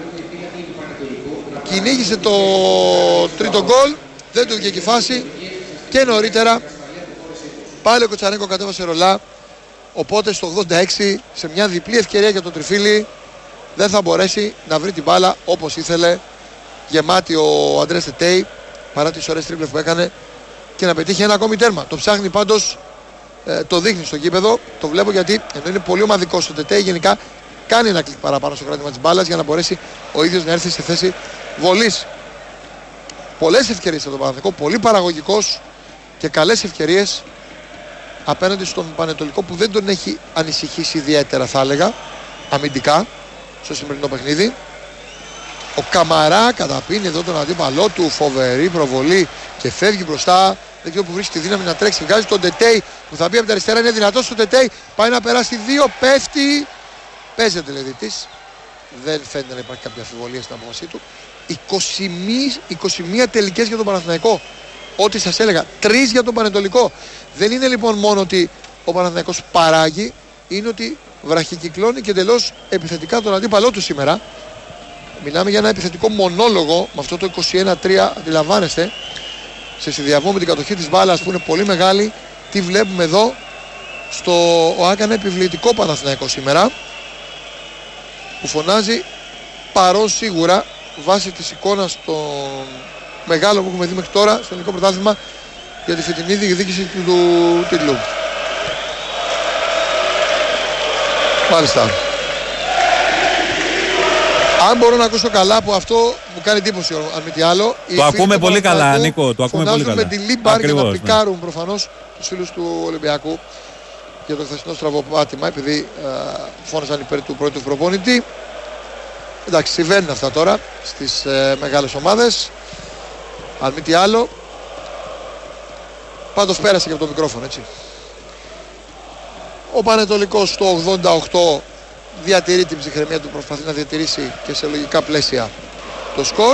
κυνήγησε το τρίτο γκολ, δεν του βγήκε η φάση και νωρίτερα πάλι ο Κουτσαρέγκο κατέβασε ρολά, οπότε στο ογδόντα έξι σε μια διπλή ευκαιρία για τον Τριφίλη δεν θα μπορέσει να βρει την μπάλα όπως ήθελε, γεμάτη ο Αντρές Τετέι παρά τις ωραίες τρίπλες που έκανε και να πετύχει ένα ακόμη τέρμα. Το ψάχνει πάντως, ε, το δείχνει στο γήπεδο, το βλέπω γιατί ενώ είναι πολύ ομαδικός ο Τετέι γενικά κάνει ένα κλικ παραπάνω στο κράτημα της μπάλας για να μπορέσει ο ίδιος να έρθει σε θέση βολής. Πολλές ευκαιρίες από τον Παναθηναϊκό, πολύ παραγωγικός και καλές ευκαιρίες απέναντι στον Πανετολικό που δεν τον έχει ανησυχήσει ιδιαίτερα, θα έλεγα, αμυντικά στο σημερινό παιχνίδι. Ο Καμαρά καταπίνει εδώ τον αντίπαλό του, φοβερή προβολή και φεύγει μπροστά. Δεν ξέρω που βρίσκει τη δύναμη να τρέξει. Βγάζει τον Τετέι που θα μπει από τα αριστερά, είναι δυνατός ο Τετέι. Πάει να περάσει δύο, πέφτει. Παίζεται δηλαδή της. Δεν φαίνεται να υπάρχει κάποια αμφιβολία στην απόφασή του. είκοσι μία τελικές για τον Παναθηναϊκό. Ό,τι σας έλεγα, τρεις για τον Πανετολικό. Δεν είναι λοιπόν μόνο ότι ο Παναθηναϊκός παράγει, είναι ότι βραχικυκλώνει και εντελώς επιθετικά τον αντίπαλό του σήμερα. Μιλάμε για ένα επιθετικό μονόλογο με αυτό το είκοσι ένα τρία, αντιλαμβάνεστε, σε συνδυασμό με την κατοχή της μπάλας που είναι πολύ μεγάλη. Τι βλέπουμε εδώ στο ΟΑΚΑ, ένα επιβλητικό Παναθηναϊκό σήμερα που φωνάζει παρόν σίγουρα βάσει της εικόνας των μεγάλων που έχουμε δει μέχρι τώρα στο ελληνικό πρωτάθλημα για τη φετινή διεκδίκηση του, του τίτλου. Μάλιστα. Αν μπορώ να ακούσω καλά, από αυτό μου κάνει εντύπωση, αν μη τι άλλο. Το ακούμε πολύ καλά, Νίκο. Το ακούμε πολύ καλά. Με τη Λίμπαρ για να πικάρουν ναι. προφανώς τους φίλους του Ολυμπιακού για το χθεσινό στραβοπάτημα, επειδή uh, φώναζαν υπέρ του πρώτου προπονητή. Εντάξει, συμβαίνουν αυτά τώρα στις uh, μεγάλες ομάδες. Αν μη τι άλλο. Πάντως πέρασε και από το μικρόφωνο, έτσι. Ο Πανετολικός στο ογδόντα οκτώ διατηρεί την ψυχραιμία του, προσπαθεί να διατηρήσει και σε λογικά πλαίσια το σκορ.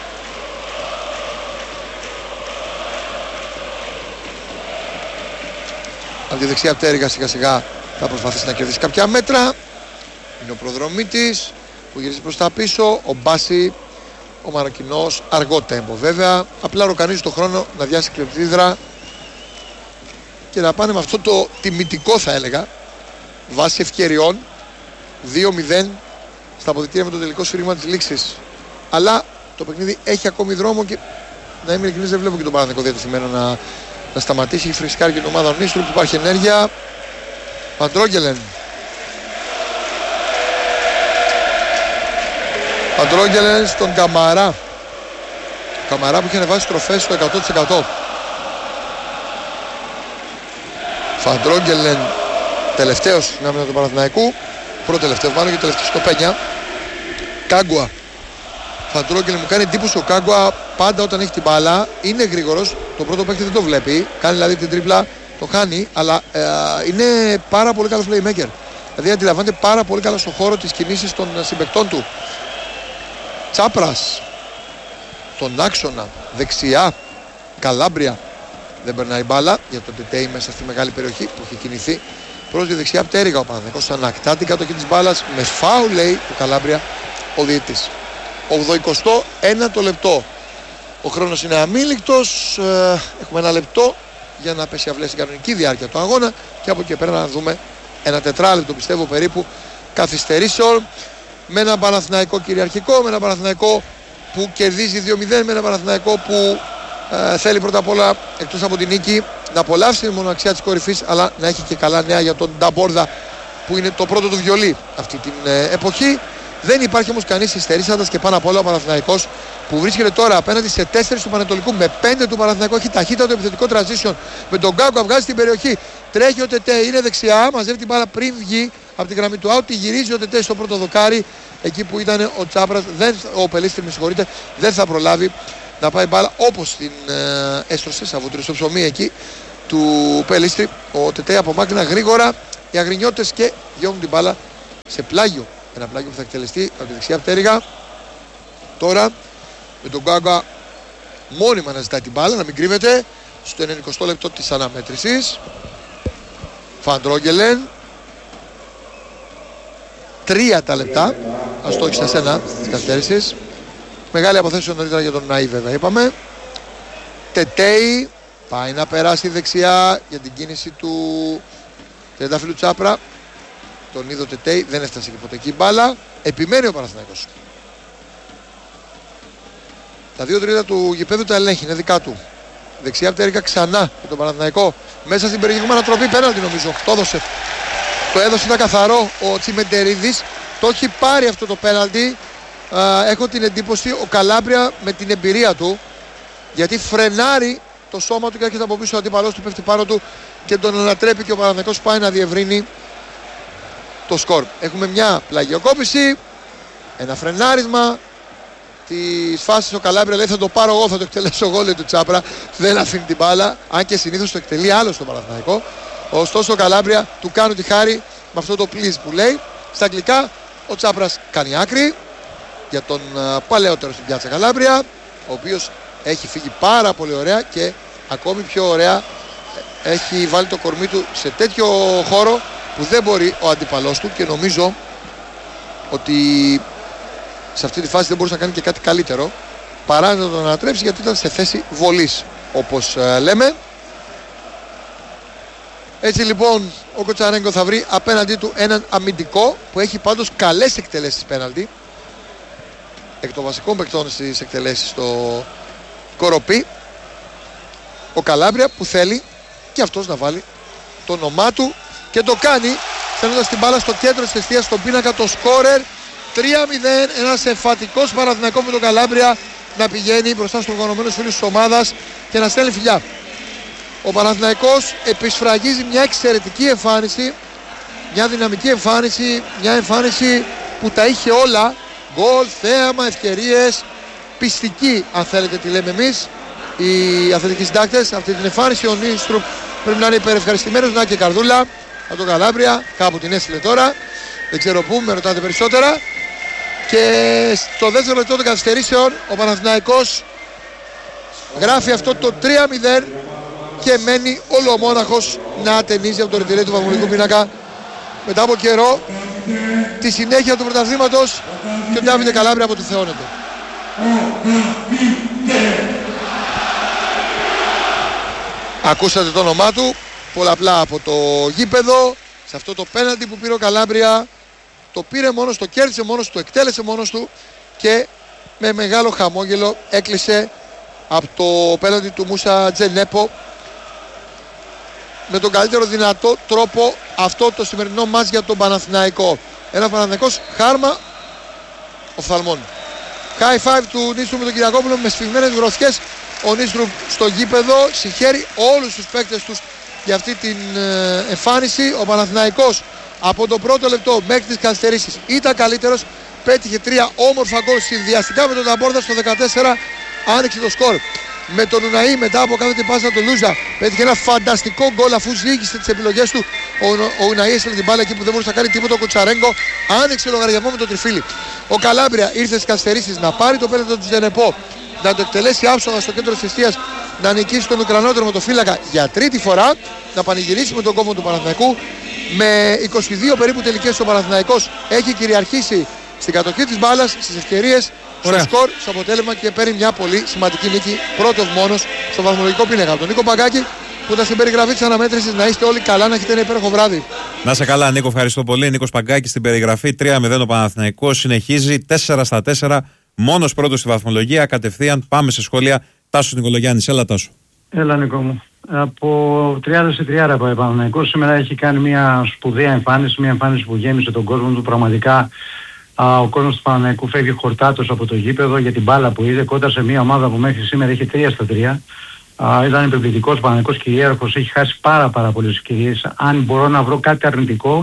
Από τη δεξιά πτέρυγα σιγά σιγά θα προσπαθήσει να κερδίσει κάποια μέτρα. Είναι ο προδρομήτης που γυρίζει προς τα πίσω. Ο Μπάση, ο Μαροκινός, αργό τέμπο βέβαια. Απλά ροκανίζει το χρόνο να διάσει κλεπτίδρα και να πάνε με αυτό το τιμητικό, θα έλεγα, βάσει ευκαιριών, δύο μηδέν στα αποδυτήρια με το τελικό σφύριγμα της λήξης. Αλλά το παιχνίδι έχει ακόμη δρόμο και να είμαι ειλικρινής, δεν βλέπω και τον Παναθηναϊκό διατεθειμένο να, να σταματήσει. Έχει φρεσκάρει και την ομάδα Νίστρου που υπάρχει ενέργεια. Παντρόγγελεν. Παντρόγγελεν στον Καμαρά. Καμαρά που είχε ανεβάσει στροφές στο εκατό τοις εκατό. Φαντρόγγελεν τελευταίος στην άμυνα του Παναθηναϊκού. Πρώτο τελευταίο πάνω και τελευταίο στο Πένια. Κάγκουα. Φαντρόγγελεν, μου κάνει εντύπωση ο Κάγκουα πάντα όταν έχει την μπάλα. Είναι γρήγορος. Το πρώτο παίκτη δεν το βλέπει. Κάνει δηλαδή την τρίπλα, το χάνει. Αλλά ε, είναι πάρα πολύ καλός playmaker. Δηλαδή αντιλαμβάνεται πάρα πολύ καλά στο χώρο τις κινήσεις των συμπαικτών του. Τσάπρας. Τον άξονα. Δεξιά. Καλάμπρια. Δεν περνάει μπάλα για τον Τετέι μέσα στη μεγάλη περιοχή που έχει κινηθεί προς τη δεξιά πτέρυγα. Ο Παναθηναϊκός ανακτά την κατοχή της μπάλας με φάουλ, λέει του Καλάμπρια ο διαιτητής. ογδοηκοστό ένατο λεπτό. Ο χρόνος είναι αμήλικτος. Ε, έχουμε ένα λεπτό για να πέσει αυλές στην κανονική διάρκεια του αγώνα και από εκεί πέρα να δούμε ένα τετράλεπτο, πιστεύω, περίπου καθυστερήσεων, με ένα Παναθηναϊκό κυριαρχικό, με ένα Παναθηναϊκό που κερδίζει δύο μηδέν, με ένα Παναθηναϊκό που ε, θέλει πρώτα απ' όλα, εκτός από την νίκη, να απολαύσει την μοναξιά της κορυφής, αλλά να έχει και καλά νέα για τον Νταμπόρδα που είναι το πρώτο του βιολί αυτή την ε, εποχή. Δεν υπάρχει όμως κανείς υστερήσαντας και πάνω απ' όλα ο Παναθηναϊκός που βρίσκεται τώρα απέναντι σε τέσσερις του Πανετολικού, με πέντε του Παναθηναϊκού. Έχει ταχύτατο επιθετικό transition με τον Γκάγκο, βγάζει την περιοχή. Τρέχει ο Τετέ, είναι δεξιά, μαζεύει την μπάλα πριν βγει από τη γραμμή του out. Τη γυρίζει ο Τετέ στο πρώτο δοκάρι. εκεί που ήταν ο Τσάπρας, δεν, ο Πελίστρη με συγχωρείτε, δεν θα προλάβει να πάει μπάλα όπως την ε, έστρωσε, σαβούτρι στο ψωμί εκεί του Πελίστρη. Ο Τετέι απομάκρυνα γρήγορα οι αγρινιώτες και διώχνουν την μπάλα σε πλάγιο. Ένα πλάγιο που θα εκτελεστεί από τη δεξιά πτέρυγα. Τώρα με τον Γκάγκα μόνιμα να ζητάει την μπάλα, να μην κρύβεται στο ενενηκοστό λεπτό της αναμέτρησης. Φαντρόγγελεν. Τρία τα λεπτά. Ας το έχεις στα σένα της καθυστέρησης. Μεγάλη αποθέση νωρίτερα για τον Ναΐ βέβαια είπαμε. Τετέι πάει να περάσει δεξιά για την κίνηση του Τριαντάφυλλου Τσάπρα. Τον είδε ο Τετέι, δεν έφτασε και ποτέ εκεί η μπάλα. Επιμένει ο Παναθηναϊκός. Τα δύο τρίτα του γηπέδου τα ελέγχει, είναι δικά του. Δεξιά πτέρυγα ξανά για τον Παναθηναϊκό. Μέσα στην περιοχή ανατροπή, πέναλτι νομίζω. Το έδωσε. Το έδωσε, ήταν καθαρό ο Τσιμεντερίδης. Το έχει πάρει αυτό το πέναλτι. Έχω την εντύπωση ο Καλάμπρια με την εμπειρία του, γιατί φρενάρει το σώμα του και έρχεται από πίσω ο αντίπαλός του, πέφτει πάνω του και τον ανατρέπει και ο Παναθηναϊκός πάει να διευρύνει το σκορ. Έχουμε μια πλαγιοκόπηση, ένα φρενάρισμα της φάσης. Ο Καλάμπρια λέει θα το πάρω εγώ, θα το εκτελέσω εγώ, λέει του Τσάπρα. Δεν αφήνει την μπάλα, αν και συνήθως το εκτελεί άλλο στο Παναθηναϊκό. Ωστόσο ο Καλάμπρια του κάνει τη χάρη με αυτό το please που λέει. Στα αγγλικά ο Τσάπρας κάνει άκρη για τον uh, παλαιότερο στην πιάτσα Καλάμπρια, ο οποίος έχει φύγει πάρα πολύ ωραία και ακόμη πιο ωραία έχει βάλει το κορμί του σε τέτοιο χώρο που δεν μπορεί ο αντίπαλός του, και νομίζω ότι σε αυτή τη φάση δεν μπορούσε να κάνει και κάτι καλύτερο παρά να τον ανατρέψει, γιατί ήταν σε θέση βολής όπως uh, λέμε. Έτσι λοιπόν ο Κοτσαρέγκο θα βρει απέναντί του έναν αμυντικό που έχει πάντως καλές εκτελέσεις πέναλτι, εκ των βασικών παικτών στις εκτελέσεις στο Κοροπή. Ο Καλάμπρια που θέλει και αυτός να βάλει το όνομά του και το κάνει, στέλνοντας την μπάλα στο κέντρο της εστίας, στον πίνακα, το σκόρερ. Τρία μηδέν, ένας εμφατικός Παναθηναϊκός με τον Καλάμπρια να πηγαίνει μπροστά στους οργανωμένους φίλους της ομάδας και να στέλνει φιλιά. Ο Παναθηναϊκός επισφραγίζει μια εξαιρετική εμφάνιση, μια δυναμική εμφάνιση, μια εμφάνιση που τα είχε όλα. Γκολ, θέαμα, ευκαιρίες, πιστική αν θέλετε τη λέμε εμείς οι αθλητικοί συντάκτες. Αυτή την εμφάνιση ο Νίστρουπ πρέπει να είναι υπερευχαριστημένος, να και καρδούλα από τον Καλάμπρια, κάπου την έστειλε τώρα, δεν ξέρω πού, με ρωτάτε περισσότερα. Και στο δεύτερο λεπτό των καθυστερήσεων ο Παναθηναϊκός γράφει αυτό το τρία μηδέν και μένει ολομόναχος να ατενίζει από το ρετυρέ του βαθμολογικού πίνακα μετά από καιρό τη συνέχεια του πρωταθλήματος, και ο Ντάβιντε Καλάμπρια αποτυχώνεται. Ακούσατε το όνομά του πολλαπλά από το γήπεδο. Σε αυτό το πέναλτι που πήρε ο Καλάμπρια, το πήρε μόνος, το κέρδισε μόνος, το εκτέλεσε μόνος του και με μεγάλο χαμόγελο έκλεισε από το πέναλτι του Μούσα Τζενέπο με τον καλύτερο δυνατό τρόπο αυτό το σημερινό μάτς για τον Παναθηναϊκό. Ένα Παναθηναϊκός χάρμα οφθαλμών. High five του Νίστρου με τον Κυριακόπουλο με σφιγμένες γροθιές. Ο Νίστρου στο γήπεδο συγχαίρει όλους τους παίκτες τους για αυτή την ε, εμφάνιση. Ο Παναθηναϊκός από το πρώτο λεπτό μέχρι τις καθυστερήσεις ήταν καλύτερος. Πέτυχε τρία όμορφα γκολ συνδυαστικά με τον Ταμπόρδα στο δεκατέσσερα. Άνοιξε το σκορ με τον Ουναή μετά από κάθε την πάσα του Λούζα. Πέτυχε ένα φανταστικό γκολ αφού ζήγησε τις επιλογές του. Ο, ο Ουναή έστειλε την μπάλα εκεί που δεν μπορούσε να κάνει τίποτα. Ο Κοτσαρέγκο άνοιξε λογαριασμό με τον τριφύλι. Ο Καλάμπρια ήρθε στις καθυστερήσεις να πάρει το πέναλτι του Τζενεπό, να το εκτελέσει άψογα στο κέντρο της εστίας, να νικήσει τον Ουκρανότερο με το φύλακα για τρίτη φορά, να πανηγυρίσει με τον κόμμα του Παναθηναϊκού. Με είκοσι δύο περίπου τελικές ο Παναθηναϊκός έχει κυριαρχήσει στην κατοχή της μπάλας, στις ευκαιρίες, στο σκορ, στο αποτέλεσμα και παίρνει μια πολύ σημαντική νίκη, πρώτος μόνος στο βαθμολογικό πίνακα. Από τον Νίκο Παγκάκη που ήταν στην περιγραφή της αναμέτρησης. Να είστε όλοι καλά, να έχετε ένα υπέροχο βράδυ. Να είσαι καλά, Νίκο, ευχαριστώ πολύ. Νίκος Παγκάκης στην περιγραφή. τρία μηδέν ο Παναθηναϊκός συνεχίζει τέσσερα στα τέσσερα, μόνος πρώτος στη βαθμολογία. Κατευθείαν πάμε σε σχόλια. Τάσος Νικολογιάννης, έλα Τάσο. Έλα Νίκο μου. Από τριάντα σε τριάντα από Παναθηναϊκός σήμερα έχει κάνει μια σπουδαία εμφάνιση, μια εμφάνιση που γέμισε τον κόσμο του πραγματικά. Α, ο κόσμος του Παναθηναϊκού φεύγει χορτάτος από το γήπεδο για την μπάλα που είδε κοντά σε μια ομάδα που μέχρι σήμερα έχει τρία στα τρία. Α, ήταν επιβλητικός, Παναθηναϊκός κυρίαρχος, έχει χάσει πάρα πάρα πολλές ευκαιρίες. Αν μπορώ να βρω κάτι αρνητικό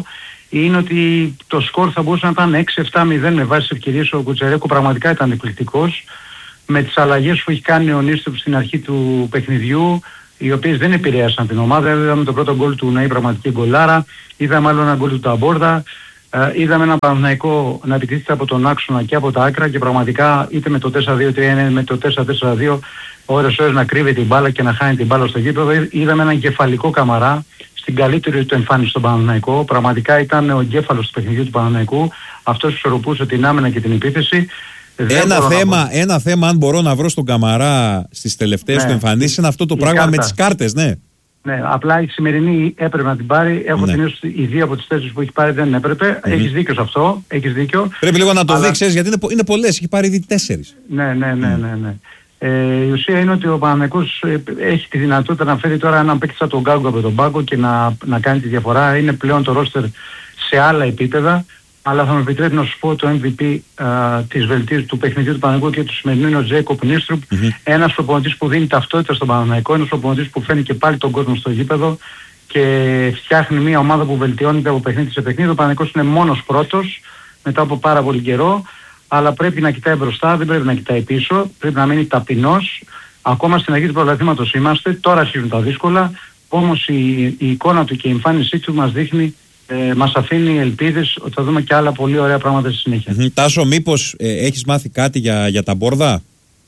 είναι ότι το σκορ θα μπορούσε να ήταν έξι επτά μηδέν με βάση τις ευκαιρίες. Ο Κουτσερέκο πραγματικά ήταν εκπληκτικός με τις αλλαγές που έχει κάνει ο Νίστροπ στην αρχή του παιχνιδιού, οι οποίες δεν επηρέασαν την ομάδα. Είδαμε το πρώτο γκολ του να είναι πραγματική γκολάρα, είδαμε άλλο ένα γκολ του Ταμπόρδα, ε, είδαμε ένα Παναθηναϊκό να επιτίθεται από τον άξονα και από τα άκρα και πραγματικά είτε με το τέσσερα δύο τρία ένα με το τέσσερα τέσσερα δύο ώρες ώρες να κρύβει την μπάλα και να χάνει την μπάλα στο γήπεδο. Είδαμε έναν κεφαλικό Καμαρά στην καλύτερη του εμφάνιση στον Παναθηναϊκό. Πραγματικά ήταν ο εγκέφαλος του παιχνιδιού του Παναθηναϊκού, αυτός που ισορροπούσε την άμυνα και την επίθεση. Ένα θέμα, ένα θέμα, αν μπορώ να βρω στον Καμαρά στις τελευταίες ναι. του εμφανίσεις, είναι αυτό το πράγμα κάρτα. Με τις κάρτες, ναι. Ναι, απλά η σημερινή έπρεπε να την πάρει. Έχω ναι. την αίσθηση οι δύο από τις θέσεις που έχει πάρει δεν έπρεπε. Mm-hmm. Έχεις δίκιο σε αυτό. Έχεις δίκιο. Πρέπει λίγο να το αλλά... δείξεις, γιατί είναι, είναι πολλές. Έχει πάρει ήδη τέσσερις. Ναι, ναι, ναι, ναι, ναι. Ε, η ουσία είναι ότι ο Παναθηναϊκός έχει τη δυνατότητα να φέρει τώρα έναν παίκτη σαν τον Γκάγκο από τον πάγκο και να, να κάνει τη διαφορά. Είναι πλέον το ρόστερ σε άλλα επίπεδα. Αλλά θα με επιτρέπει να σου πω το εμ βι πι α, της βελτίωσης του παιχνιδιού του Παναθηναϊκού και του σημερινού είναι ο Τζέικοπ Νίστρουπ. Mm-hmm. Ένας προπονητής που δίνει ταυτότητα στον Παναθηναϊκό, ένας προπονητής που φέρνει και πάλι τον κόσμο στο γήπεδο και φτιάχνει μια ομάδα που βελτιώνεται από παιχνίδι σε παιχνίδι. Ο Παναθηναϊκός είναι μόνος πρώτος μετά από πάρα πολύ καιρό, αλλά πρέπει να κοιτάει μπροστά, δεν πρέπει να κοιτάει πίσω, πρέπει να μείνει ταπεινός. Ακόμα στην αρχή του πρωταθλήματος είμαστε, τώρα αρχίζουν τα δύσκολα, όμως η, η εικόνα του και η εμφάνισή του μας δείχνει. Ε, μας αφήνει ελπίδες ότι θα δούμε και άλλα πολύ ωραία πράγματα στη συνέχεια. Mm-hmm. Τάσο, μήπως ε, έχεις μάθει κάτι για, για τα Μπόρδα?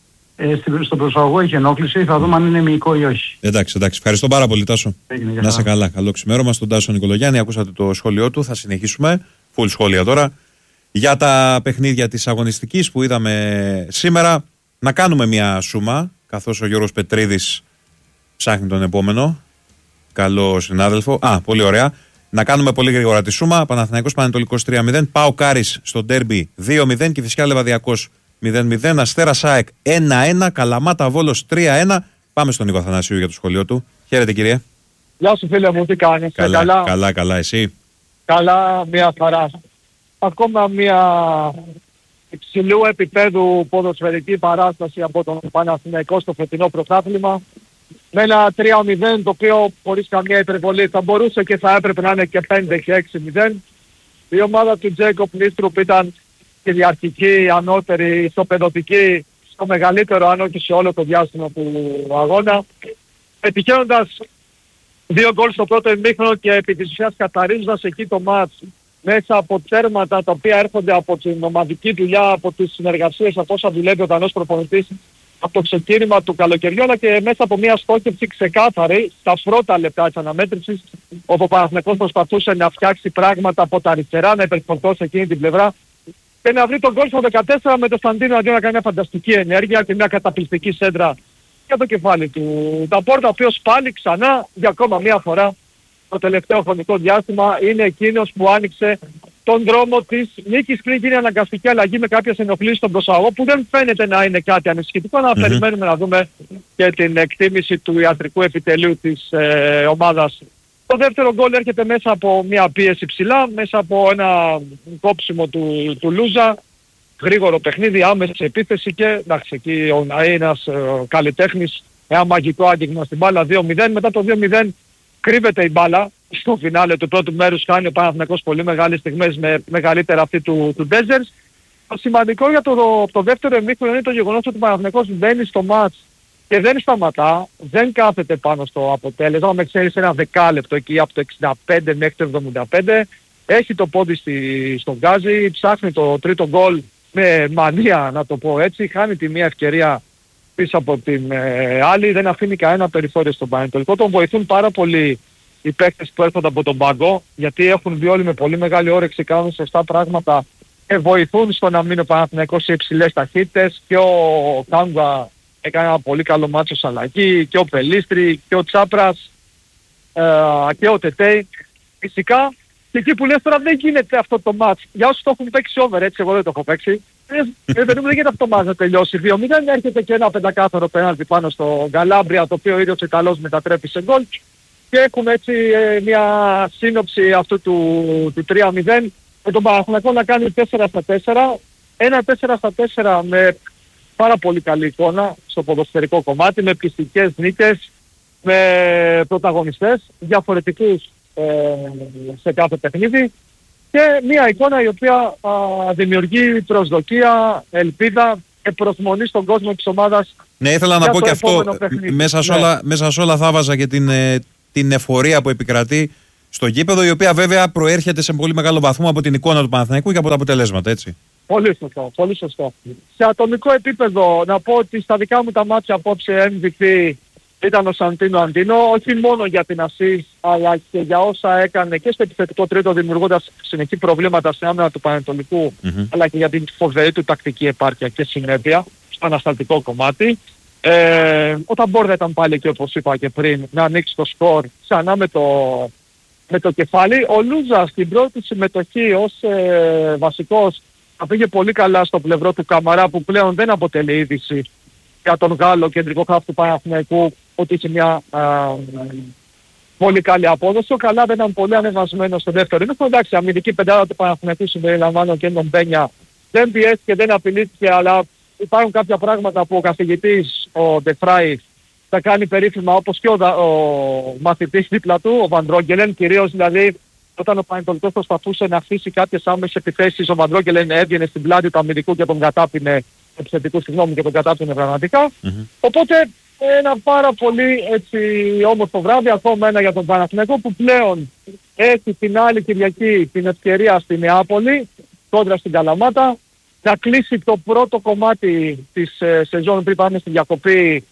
Ε, στο προσαγωγό έχει ενόχληση, θα δούμε αν είναι μυϊκό ή όχι. Εντάξει, εντάξει. Ευχαριστώ πάρα πολύ, Τάσο. Έγινε, να είσαι καλά. Καλό ξημέρωμα στον Τάσο Νικολογιάννη. Ακούσατε το σχόλιο του. Θα συνεχίσουμε. Full σχόλια τώρα. Για τα παιχνίδια της αγωνιστικής που είδαμε σήμερα, να κάνουμε μια σούμα, καθώς ο Γιώργος Πετρίδης ψάχνει τον επόμενο. Καλό συνάδελφο. Α, πολύ ωραία. Να κάνουμε πολύ γρήγορα τη σούμα. Παναθηναϊκός Πανετολικός τρία μηδέν. ΠΑΟΚ Άρης στο ντέρμπι δύο μηδέν. Κηφισιά Λεβαδιακός μηδέν μηδέν. Αστέρας ΑΕΚ ένα ένα. Καλαμάτα Βόλος τρία ένα. Πάμε στον Νίκο Αθανασίου για το σχολείο του. Χαίρετε, κύριε. Γεια σου, φίλε μου, τι κάνεις? Καλά, καλά, καλά, καλά, εσύ? Καλά, μια χαρά. Ακόμα μια υψηλού επίπεδου ποδοσφαιρική παράσταση από τον Παναθηναϊκό στο φετινό πρωτάθλημα. Με ένα τρία μηδέν το οποίο χωρίς καμία υπερβολή θα μπορούσε και θα έπρεπε να είναι και πέντε και έξι μηδέν. Η ομάδα του Τζέικοπ Νίστρουπ ήταν κυριαρχική, ανώτερη, ισοπεδωτική, στο μεγαλύτερο αν όχι σε όλο το διάστημα του αγώνα. Επιτυχαίνοντας δύο γκολ στο πρώτο ημίχρονο και επί της ουσιάς καθαρίζοντας εκεί το μάτς μέσα από τέρματα τα οποία έρχονται από την ομαδική δουλειά, από τις συνεργασίες, από όσα δουλεύει ο Δανός προπονητής από το ξεκίνημα του καλοκαιριού, αλλά και μέσα από μια στόχευση ξεκάθαρη στα πρώτα λεπτά της αναμέτρησης, όπου ο Παναθηναϊκός προσπαθούσε να φτιάξει πράγματα από τα αριστερά, να υπερφορτώσει εκείνη την πλευρά και να βρει τον γκολ στο δεκατέσσερα με τον Σταντίνο αντί να κάνει μια φανταστική ενέργεια και μια καταπληκτική σέντρα για το κεφάλι του Ταμπόρδα, ο οποίος πάλι ξανά για ακόμα μια φορά το τελευταίο χρονικό διάστημα είναι εκείνος που άνοιξε τον δρόμο της νίκης πριν γίνει αναγκαστική αλλαγή με κάποιες ενοχλήσεις στον προσαγωγό που δεν φαίνεται να είναι κάτι ανησυχητικό, να mm-hmm. περιμένουμε να δούμε και την εκτίμηση του ιατρικού επιτελείου της ε, ομάδας. Το δεύτερο γκολ έρχεται μέσα από μια πίεση ψηλά, μέσα από ένα κόψιμο του, του Λούζα, γρήγορο παιχνίδι, άμεση επίθεση και εντάξει, εκεί ο Ναΐ, ένας ε, καλλιτέχνης, ένα μαγικό άγγιγμα στην μπάλα δύο μηδέν. Μετά το δύο μηδέν κρύβεται η μπάλα. Στο φινάλε του πρώτου μέρους κάνει ο Παναθηναϊκός πολύ μεγάλες στιγμές με μεγαλύτερα αυτή του, του Ντέζερς. Το σημαντικό για το, το δεύτερο ημίχρονο είναι το γεγονός ότι ο Παναθηναϊκός μπαίνει στο μάτς και δεν σταματά, δεν κάθεται πάνω στο αποτέλεσμα. Με ξέρεις ένα δεκάλεπτο εκεί από το εξήντα πέντε μέχρι το εβδομήντα πέντε. Έχει το πόδι στη, στον γκάζι, ψάχνει το τρίτο γκολ με μανία να το πω έτσι. Χάνει τη μία ευκαιρία πίσω από την ε, άλλη, δεν αφήνει κανένα περιθώριο στον Πανετολικό. Τον βοηθούν πάρα πολύ οι παίκτες που έρχονται από τον πάγκο, γιατί έχουν βγει όλοι με πολύ μεγάλη όρεξη, κάνουν σωστά πράγματα και βοηθούν στο να μείνει ο Παναθηναϊκός σε υψηλές ταχύτητες. Και ο Κάγκουα έκανε ένα πολύ καλό μάτσο ως αλλαγή, και ο Πελίστρη και ο Τσάπρας ε, και ο Τετέι. Φυσικά και εκεί που λες τώρα δεν γίνεται αυτό το μάτς. Για όσους το έχουν παίξει over, έτσι εγώ δεν το έχω παίξει. Δεν γίνεται αυτό το μάτς να τελειώσει δύο μηδέν. Έρχεται και ένα πεντακάθαρο πέναλτι πάνω στο Γκαλάμπρια, το οποίο ο ίδιος Ιταλός μετατρέπει σε γκολ. Και έχουμε έτσι ε, μια σύνοψη αυτού του, του τρία μηδέν με τον Παναθηναϊκό να κάνει τέσσερα στα τέσσερα. Ένα τέσσερα στα τέσσερα με πάρα πολύ καλή εικόνα στο ποδοσφαιρικό κομμάτι, με πιστικές νίκες, με πρωταγωνιστές διαφορετικούς ε, σε κάθε παιχνίδι. και μια εικόνα η οποία α, δημιουργεί προσδοκία, ελπίδα και προσμονή στον κόσμο της ομάδας. Ναι, ήθελα να πω και αυτό. Μέσα σε, ναι. όλα, μέσα σε όλα θα βάζα και την, την εφορία που επικρατεί στο γήπεδο, η οποία βέβαια προέρχεται σε πολύ μεγάλο βαθμό από την εικόνα του Παναθηναϊκού και από τα αποτελέσματα, έτσι. Πολύ σωστό, πολύ σωστό. Σε ατομικό επίπεδο να πω ότι στα δικά μου τα μάτια απόψε εμ βι πι ήταν ο Σαντίνο Αντίνο, όχι μόνο για την ασίστ αλλά και για όσα έκανε και στο επιθετικό τρίτο, δημιουργώντας συνεχή προβλήματα στην άμυνα του Πανετολικού, mm-hmm. αλλά και για την φοβερή του τακτική επάρκεια και συνέπεια στο ανασταλτικό κομμάτι. Ε, όταν Μπόρδα ήταν πάλι εκεί, όπως είπα και πριν, να ανοίξει το σκορ ξανά με το, με το κεφάλι. Ο Λούζα στην πρώτη συμμετοχή ως ε, βασικός θα πήγε πολύ καλά στο πλευρό του Καμαρά, που πλέον δεν αποτελεί είδηση για τον Γάλλο κεντρικό χάφ του Παναθηναϊκού ότι είχε μια α, πολύ καλή απόδοση. Ο Καλά δεν ήταν πολύ ανεβασμένο στο δεύτερο ήμιχρονο. Εντάξει, αμυντική πεντάδα του Παναθηναϊκού συμπεριλαμβάνω και τον Μπένια δεν πιέστηκε, δεν απειλήθηκε, αλλά υπάρχουν κάποια πράγματα που ο καθηγητής, ο Ντεφράι, θα κάνει περίφημα, όπως και ο, ο μαθητής δίπλα του, ο Βαντρόγκελεν, κυρίως δηλαδή όταν ο Πανετολικός προσπαθούσε να αφήσει κάποιες άμεσες επιθέσεις, ο Βαντρόγκελεν έβγαινε στην πλάτη του αμυντικού και τον κατάπινε, επιθετικού συγγνώμη, και τον κατάπινε πραγματικά. Mm-hmm. Οπότε ένα πάρα πολύ έτσι όμορφο βράδυ, ακόμα ένα για τον Παναθηναϊκό, που πλέον έχει την άλλη Κυριακή την ευκαιρία στη Νεάπολη, κόντρα στην Καλαμάτα, να κλείσει το πρώτο κομμάτι της ε, σεζόν πριν πάμε στη διακοπή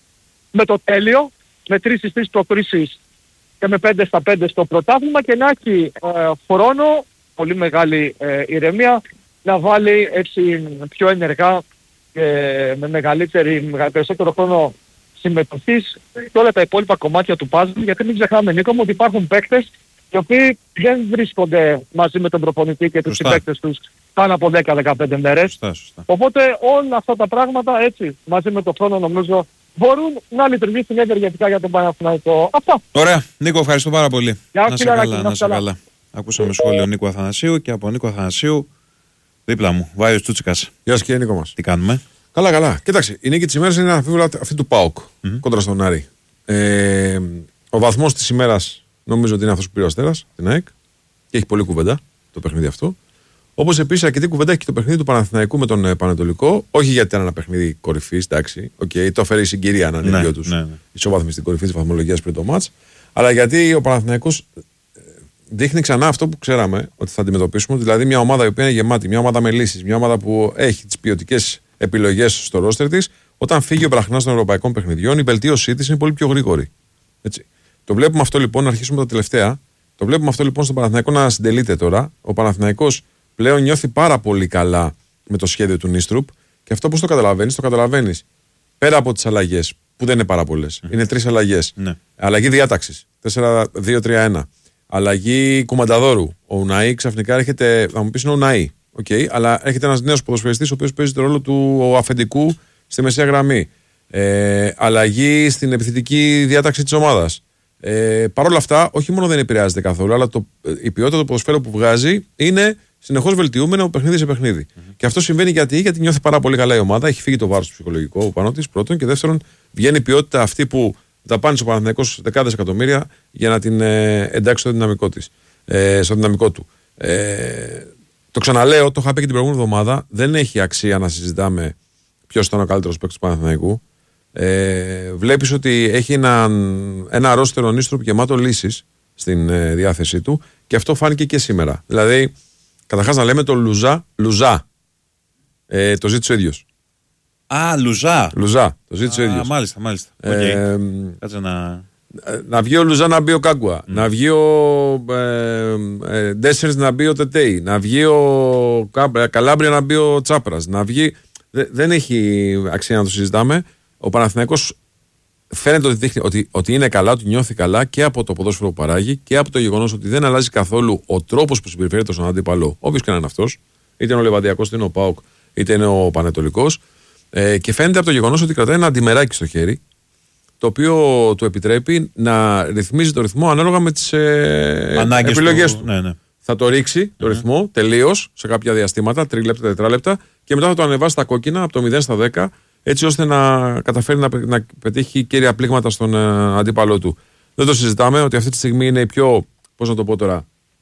με το τέλειο, με τρεις στις τρεις προκρίσεις και με πέντε στα πέντε στο πρωτάθλημα, και να έχει ε, χρόνο, πολύ μεγάλη ε, ηρεμία, να βάλει έτσι πιο ενεργά και με μεγαλύτερη, με περισσότερο χρόνο συμμετοχής και όλα τα υπόλοιπα κομμάτια του puzzle, γιατί μην ξεχνάμε, Νίκο μου, ότι υπάρχουν παίκτες οι οποίοι δεν βρίσκονται μαζί με τον προπονητή και τους συμπαίκτες τους πάνω από δέκα με δεκαπέντε μέρες. Σωστά, σωστά. Οπότε όλα αυτά τα πράγματα έτσι μαζί με τον χρόνο νομίζω μπορούν να λειτουργήσουν ενεργετικά για τον Παναθηναϊκό. Αυτά. Ωραία. Νίκο, ευχαριστώ πάρα πολύ. Για να σε καλά, να σε καλά. Ακούσαμε σχόλιο Νίκο Αθανασίου, και από Νίκο Αθανασίου δίπλα μου, Βάιος Τσούτσικας. Γεια σας, κύριε Νίκο μας. Τι κάνουμε? Καλά, καλά. Κοίταξε, η νίκη της ημέρας είναι αμφίβολα αυτή του ΠΑΟΚ mm-hmm. κόντρα στον Άρη. Ε, ο βαθμός της ημέρας νομίζω ότι είναι αυτός που πήρε ο Αστέρας, την ΑΕΚ, και έχει πολλή κουβέντα το παιχνίδι αυτό. Όπως επίσης αρκετή κουβέντα έχει και το παιχνίδι του Παναθηναϊκού με τον Πανετολικό. Όχι γιατί ήταν ένα παιχνίδι κορυφής, εντάξει, okay, το έφερε η συγκυρία να είναι ναι, οι δυο τους ναι, ναι. ισοβάθμιση στην κορυφή της βαθμολογίας πριν το μάτς. Αλλά γιατί ο Παναθηναϊκός δείχνει ξανά αυτό που ξέραμε ότι θα αντιμετωπίσουμε, δηλαδή μια ομάδα η οποία είναι γεμάτη, μια ομάδα με λύσεις, μια ομάδα που έχει τις ποιοτικές επιλογές στο ρόστερ της. Όταν φύγει ο Μπραχνάς των ευρωπαϊκών παιχνιδιών, η βελτίωσή της είναι πολύ πιο γρήγορη. Έτσι. Το βλέπουμε αυτό λοιπόν, να αρχίσουμε τα τελευταία. Το βλέπουμε αυτό λοιπόν στον Παναθηναϊκό να συντελείται τώρα. Ο Παναθηναϊκός πλέον νιώθει πάρα πολύ καλά με το σχέδιο του Νίστρουπ, και αυτό πώς το καταλαβαίνεις? Το καταλαβαίνεις πέρα από τις αλλαγές, που δεν είναι πάρα πολλές. Mm. Είναι τρεις αλλαγές. Mm. Αλλαγή διάταξης. τέσσερα δύο τρία ένα. Αλλαγή κουμανταδόρου. Ο Ουναή ξαφνικά έρχεται. Θα μου πεις είναι ο Ουναή. Okay, αλλά έρχεται ένας νέος ποδοσφαιριστής ο οποίος παίζει το ρόλο του αφεντικού στη μεσαία γραμμή. Ε, αλλαγή στην επιθετική διάταξη της ομάδας. Ε, Παρ' όλα αυτά, όχι μόνο δεν επηρεάζεται καθόλου, αλλά το, η ποιότητα του ποδοσφαίρου που βγάζει είναι συνεχώς βελτιούμενη από παιχνίδι σε παιχνίδι. Mm-hmm. Και αυτό συμβαίνει γιατί, γιατί νιώθει πάρα πολύ καλά η ομάδα, έχει φύγει το βάρος του ψυχολογικό πάνω της, πρώτον, και δεύτερον, βγαίνει η ποιότητα αυτή που τα πάνε στο Παναθηναϊκός δεκάδες εκατομμύρια για να την ε, εντάξει στο δυναμικό, της, ε, στο δυναμικό του. Ε, το ξαναλέω, το είχα πει και την προηγούμενη εβδομάδα, δεν έχει αξία να συζητάμε ποιος ήταν ο καλύτερος παίκτης του Παναθηναϊκού. Ε, βλέπεις ότι έχει ένα, ένα ρόστερο Νίστρουπ γεμάτο λύσεις στην ε, διάθεσή του, και αυτό φάνηκε και σήμερα. Δηλαδή, καταρχάς να λέμε το Λουζά, Λουζά. Ε, το ζήτησε ο ίδιος. Α, Λουζά. Λουζά, το ζήτησε ο ίδιος. Μάλιστα, μάλιστα. Ε, okay. Κάτσε να... να βγει ο Λουζά, να μπει ο Κάγκουα. Mm. Να βγει ο ε, ε, Ντέσσερς, να μπει ο Τετέι. Να βγει ο Καλάμπρια, να μπει ο Τσάπρας. Να βγει... Δε, δεν έχει αξία να το συζητάμε. Ο Παναθηναϊκός φαίνεται ότι, δείχνει, ότι, ότι είναι καλά, ότι νιώθει καλά και από το ποδόσφαιρο που παράγει και από το γεγονός ότι δεν αλλάζει καθόλου ο τρόπος που συμπεριφέρεται στον αντίπαλο, όποιος και να είναι αυτός, είτε είναι ο Λεβαντιακός, είτε είναι ο ΠΑΟΚ, είτε είναι ο Πανετολικός. Ε, και φαίνεται από το γεγονός ότι κρατάει ένα αντιμεράκι στο χέρι, το οποίο του επιτρέπει να ρυθμίζει το ρυθμό ανάλογα με τις ε, επιλογές του. του. Ναι, ναι. Θα το ρίξει το mm-hmm. ρυθμό τελείως σε κάποια διαστήματα, τρίλεπτα, τετράλεπτα, και μετά θα το ανεβάσει στα κόκκινα από το μηδέν στα δέκα, έτσι ώστε να καταφέρει να, να πετύχει κέρια πλήγματα στον ε, αντίπαλό του. Δεν το συζητάμε ότι αυτή τη στιγμή είναι η πιο, πώς να το πω τώρα,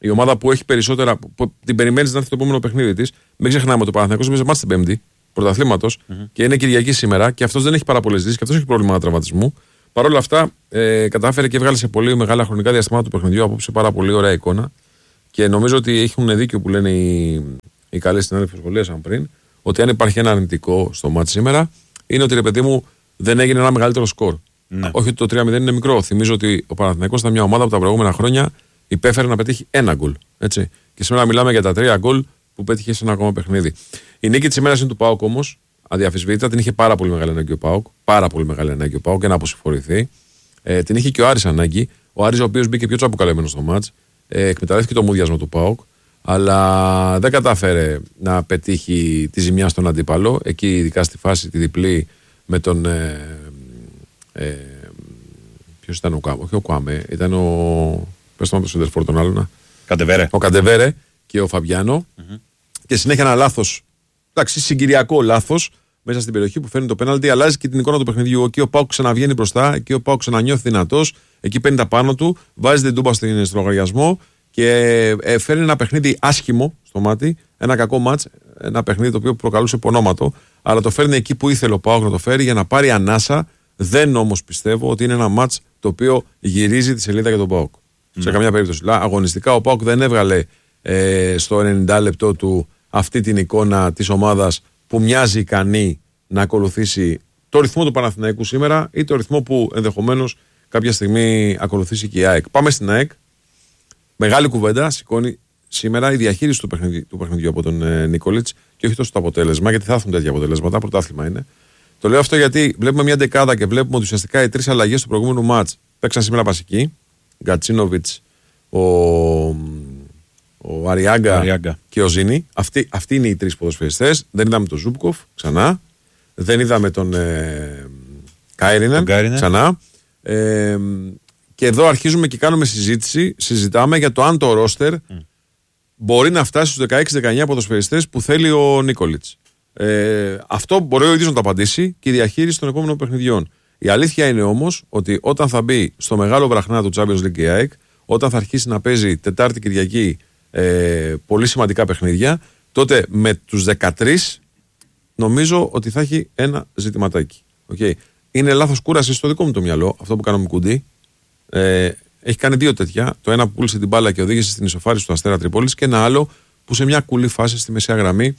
Η ομάδα που έχει περισσότερα, που την περιμένει να έρθει το επόμενο παιχνίδι τη. Μην ξεχνάμε ότι ο Παναθηναϊκός έπαιζε μάτς την Πέμπτη πρωταθλήματος mm-hmm. και είναι Κυριακή σήμερα και αυτό δεν έχει πάρα πολλές λύσεις και αυτό έχει πρόβλημα τραυματισμού. Παρ' όλα αυτά, ε, κατάφερε και βγάλε σε πολύ μεγάλα χρονικά διαστήματα του παιχνιδιού απόψε πάρα πολύ ωραία εικόνα. Και νομίζω ότι έχουν δίκιο που λένε οι, οι καλοί συνάδελφοι που σχολίασαν πριν, ότι αν υπάρχει ένα αρνητικό στο μάτς σήμερα, είναι ότι ρε παιδί μου δεν έγινε ένα μεγαλύτερο σκορ. Ναι. Όχι ότι το τρία μηδέν είναι μικρό. Θυμίζω ότι ο Παναθηναϊκός ήταν μια ομάδα που τα προηγούμενα χρόνια υπέφερε να πετύχει ένα γκολ. Έτσι. Και σήμερα μιλάμε για τα τρία γκολ που πέτυχε σε ένα ακόμα παιχνίδι. Η νίκη τη ημέρα είναι του ΠΑΟΚ όμως, αδιαφυσβήτητα, την είχε πάρα πολύ μεγάλη ανάγκη ο ΠΑΟΚ. Πάρα πολύ μεγάλη ανάγκη ο ΠΑΟΚ και να αποσυγχωρηθεί. Ε, την είχε και ο Άρης ανάγκη. Ο Άρης, ο οποίος μπήκε πιο τσαποκαλεμένος στο μάτς, ε, εκμεταλλεύτηκε το μούδιασμα του ΠΑΟΚ, αλλά δεν κατάφερε να πετύχει τη ζημιά στον αντίπαλο. Εκεί, ειδικά στη φάση τη διπλή με τον. Ε, ε, Ποιος ήταν ο Κουάμε, όχι ο Κουάμε, ήταν ο. Πες το με το σεντερφόρ τον άλλον. Καντεβέρε. Ο Καντεβέρε και ο Φαμπιάνο. Mm-hmm. Και συνέχεια ένα λάθος, εντάξει, συγκυριακό λάθος μέσα στην περιοχή που φέρνει το πέναλτι, αλλάζει και την εικόνα του παιχνιδιού. Εκεί ο ΠΑΟΚ ξαναβγαίνει μπροστά, εκεί ο ΠΑΟΚ ξανανιώθει δυνατός, εκεί παίρνει τα πάνω του, βάζει την τούμπα στον λογαριασμό και ε, φέρνει ένα παιχνίδι άσχημο στο μάτι, ένα κακό μάτς, ένα παιχνίδι το οποίο προκαλούσε πονόματο, αλλά το φέρνει εκεί που ήθελε ο ΠΑΟΚ να το φέρει για να πάρει ανάσα. Δεν όμως πιστεύω ότι είναι ένα μάτς το οποίο γυρίζει τη σελίδα για τον ΠΑΟΚ. Mm. Σε καμιά περίπτωση. Αγωνιστικά ο ΠΑΟΚ δεν έβγαλε ε, στο ενενήντα λεπτό του αυτή την εικόνα της ομάδας που μοιάζει ικανή να ακολουθήσει το ρυθμό του Παναθηναϊκού σήμερα ή το ρυθμό που ενδεχομένως κάποια στιγμή ακολουθήσει και η ΑΕΚ. Πάμε στην ΑΕΚ. Μεγάλη κουβέντα σηκώνει σήμερα η διαχείριση του, παιχνιδι, του παιχνιδιού από τον ε, Νίκολιτς και όχι τόσο το αποτέλεσμα, γιατί θα έρθουν τέτοια αποτελέσματα. Πρωτάθλημα είναι. Το λέω αυτό γιατί βλέπουμε μια δεκάδα και βλέπουμε ότι ουσιαστικά οι τρεις αλλαγές του προηγούμενου μάτς παίξαν σήμερα βασικοί. Γκατσίνοβιτς, ο, ο Αριάγκα, Αριάγκα και ο Ζήνη. Αυτοί, αυτοί είναι οι τρεις ποδοσφαιριστές. Δεν είδαμε τον Ζούμπκοφ ξανά. Δεν είδαμε τον ε, Κάιρινεν ξανά. Ε, και εδώ αρχίζουμε και κάνουμε συζήτηση. Συζητάμε για το αν το ρόστερ mm. μπορεί να φτάσει στους δεκαέξι δεκαεννιά ποδοσφαιριστές που θέλει ο Νίκολιτς. Ε, αυτό μπορεί ο ίδιος να το απαντήσει και η διαχείριση των επόμενων παιχνιδιών. Η αλήθεια είναι όμως ότι όταν θα μπει στο μεγάλο βραχνά του Champions League και η ΑΕΚ, όταν θα αρχίσει να παίζει Τετάρτη Κυριακή ε, πολύ σημαντικά παιχνίδια, τότε με τους δεκατρείς νομίζω ότι θα έχει ένα ζητηματάκι. Okay. Είναι λάθος κούραση στο δικό μου το μυαλό, αυτό που κάναμε κουντί. Ε, έχει κάνει δύο τέτοια. Το ένα που πούλησε την μπάλα και οδήγησε στην ισοφάριση του Αστέρα Τρίπολης και ένα άλλο που σε μια κουλή φάση στη μεσαία γραμμή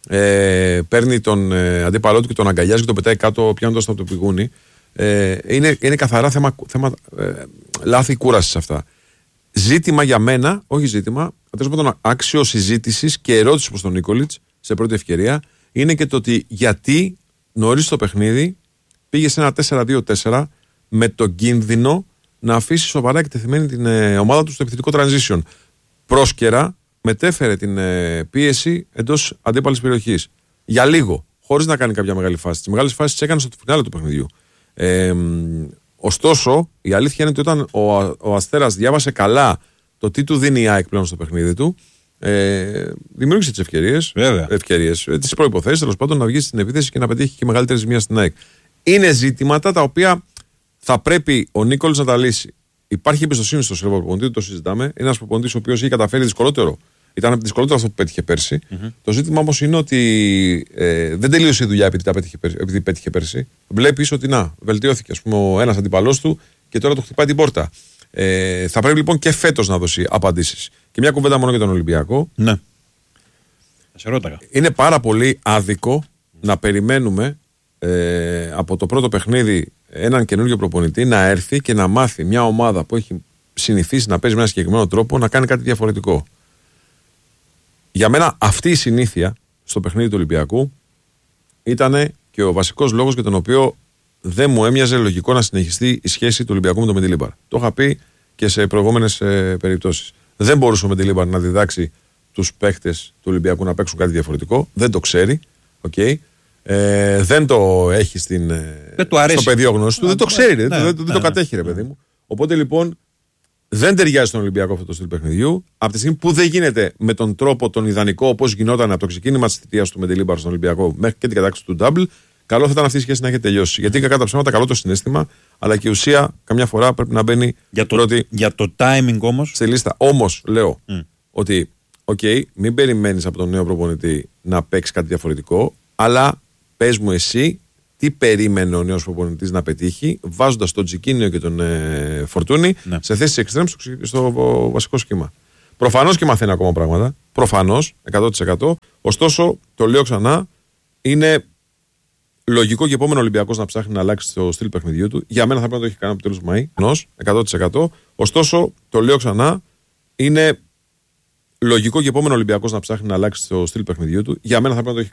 ε, παίρνει τον ε, αντίπαλό του και τον αγκαλιάζει και τον πετάει κάτω πιάνοντας από το πηγούνι. Ε, είναι, είναι καθαρά θέμα, θέμα ε, λάθη κούρασης αυτά. Ζήτημα για μένα, όχι ζήτημα, τέλος πάντων άξιο συζήτησης και ερώτηση προς τον Νίκολιτς σε πρώτη ευκαιρία είναι και το ότι γιατί νωρίς το παιχνίδι πήγε σε ένα τέσσερα δύο τέσσερα με τον κίνδυνο να αφήσει σοβαρά εκτεθειμένη την ε, ομάδα του στο επιθετικό transition. Πρόσκαιρα μετέφερε την ε, πίεση εντός αντίπαλης περιοχής. Για λίγο, χωρίς να κάνει κάποια μεγάλη φάση. Τις μεγάλες φάσεις τις έκανε στο φινάλε του παιχνιδιού. Ε, ωστόσο, η αλήθεια είναι ότι όταν ο, ο Αστέρας διάβασε καλά το τι του δίνει η ΑΕΚ πλέον στο παιχνίδι του, ε, δημιούργησε τις ευκαιρίες, ευκαιρίες ε, τις προϋποθέσεις τέλος πάντων να βγει στην επίθεση και να πετύχει και μεγαλύτερη ζημία στην ΑΕΚ. Είναι ζητήματα τα οποία θα πρέπει ο Νίκολς να τα λύσει. Υπάρχει εμπιστοσύνη στο Σέρβο προπονητή, το συζητάμε. Είναι ένας προπονητής ο οποίος έχει καταφέρει δυσκολότερο. Ήταν δυσκολότερο αυτό που πέτυχε πέρσι. Mm-hmm. Το ζήτημα όμως είναι ότι ε, δεν τελείωσε η δουλειά επειδή, τα πέτυχε, επειδή πέτυχε πέρσι. Βλέπεις ότι να, βελτιώθηκε ας πούμε, ο ένας αντιπαλός του και τώρα του χτυπάει την πόρτα. Ε, θα πρέπει λοιπόν και φέτος να δώσει απαντήσεις. Και μια κουβέντα μόνο για τον Ολυμπιακό. Ναι. Σε ρώταγα. Είναι πάρα πολύ άδικο να περιμένουμε ε, από το πρώτο παιχνίδι έναν καινούργιο προπονητή να έρθει και να μάθει μια ομάδα που έχει συνηθίσει να παίζει με ένα συγκεκριμένο τρόπο να κάνει κάτι διαφορετικό. Για μένα αυτή η συνήθεια στο παιχνίδι του Ολυμπιακού ήταν και ο βασικός λόγος για τον οποίο δεν μου έμοιαζε λογικό να συνεχιστεί η σχέση του Ολυμπιακού με τον Μεντιλίμπαρ. Το είχα πει και σε προηγούμενες ε, περιπτώσεις. Δεν μπορούσε ο Μεντιλίμπαρ να διδάξει τους παίχτες του Ολυμπιακού να παίξουν κάτι διαφορετικό. Δεν το ξέρει. Okay. Ε, δεν το έχει στην, δεν του αρέσει. στο πεδίο γνώση του. Δεν το ξέρει. Ναι, δεν, ναι, δεν ναι, το κατέχει, ρε παιδί μου. Οπότε λοιπόν δεν ταιριάζει στον Ολυμπιακό αυτό το στυλ παιχνιδιού. Από τη στιγμή που δεν γίνεται με τον τρόπο τον ιδανικό όπως γινόταν από το ξεκίνημα της θητείας του Μεντιλίμπαρ στον Ολυμπιακό μέχρι και την κατάκτηση του double, καλό θα ήταν αυτή η σχέση να έχει τελειώσει. Γιατί κακά τα ψέματα, καλό το συναίσθημα, αλλά και η ουσία καμιά φορά πρέπει να μπαίνει για το, πρώτη. Για το timing όμως. Στη λίστα. Όμως, λέω, mm. ότι, οκ, okay, μην περιμένεις από τον νέο προπονητή να παίξει κάτι διαφορετικό, αλλά πες μου εσύ τι περίμενε ο νέος προπονητής να πετύχει, βάζοντας τον Τζικίνιο και τον ε, Φορτούνη ναι. σε θέσεις εξτρέμ στο, στο βασικό σχήμα. Προφανώς και μαθαίνει ακόμα πράγματα. Προφανώς, εκατό τοις εκατό. Ωστόσο, το λέω ξανά, είναι λογικό και επόμενο Ολυμπιακός να ψάχνει να αλλάξει το στυλ παιχνιδιού του. Για μένα θα πρέπει να το έχει κάνει από το τέλος του Μαΐ. εκατό τοις εκατό. Ωστόσο, το λέω ξανά, είναι λογικό και επόμενο Ολυμπιακός να ψάχνει να αλλάξει το στυλ παιχνιδιού του. Για μένα θα πρέπει να το έχει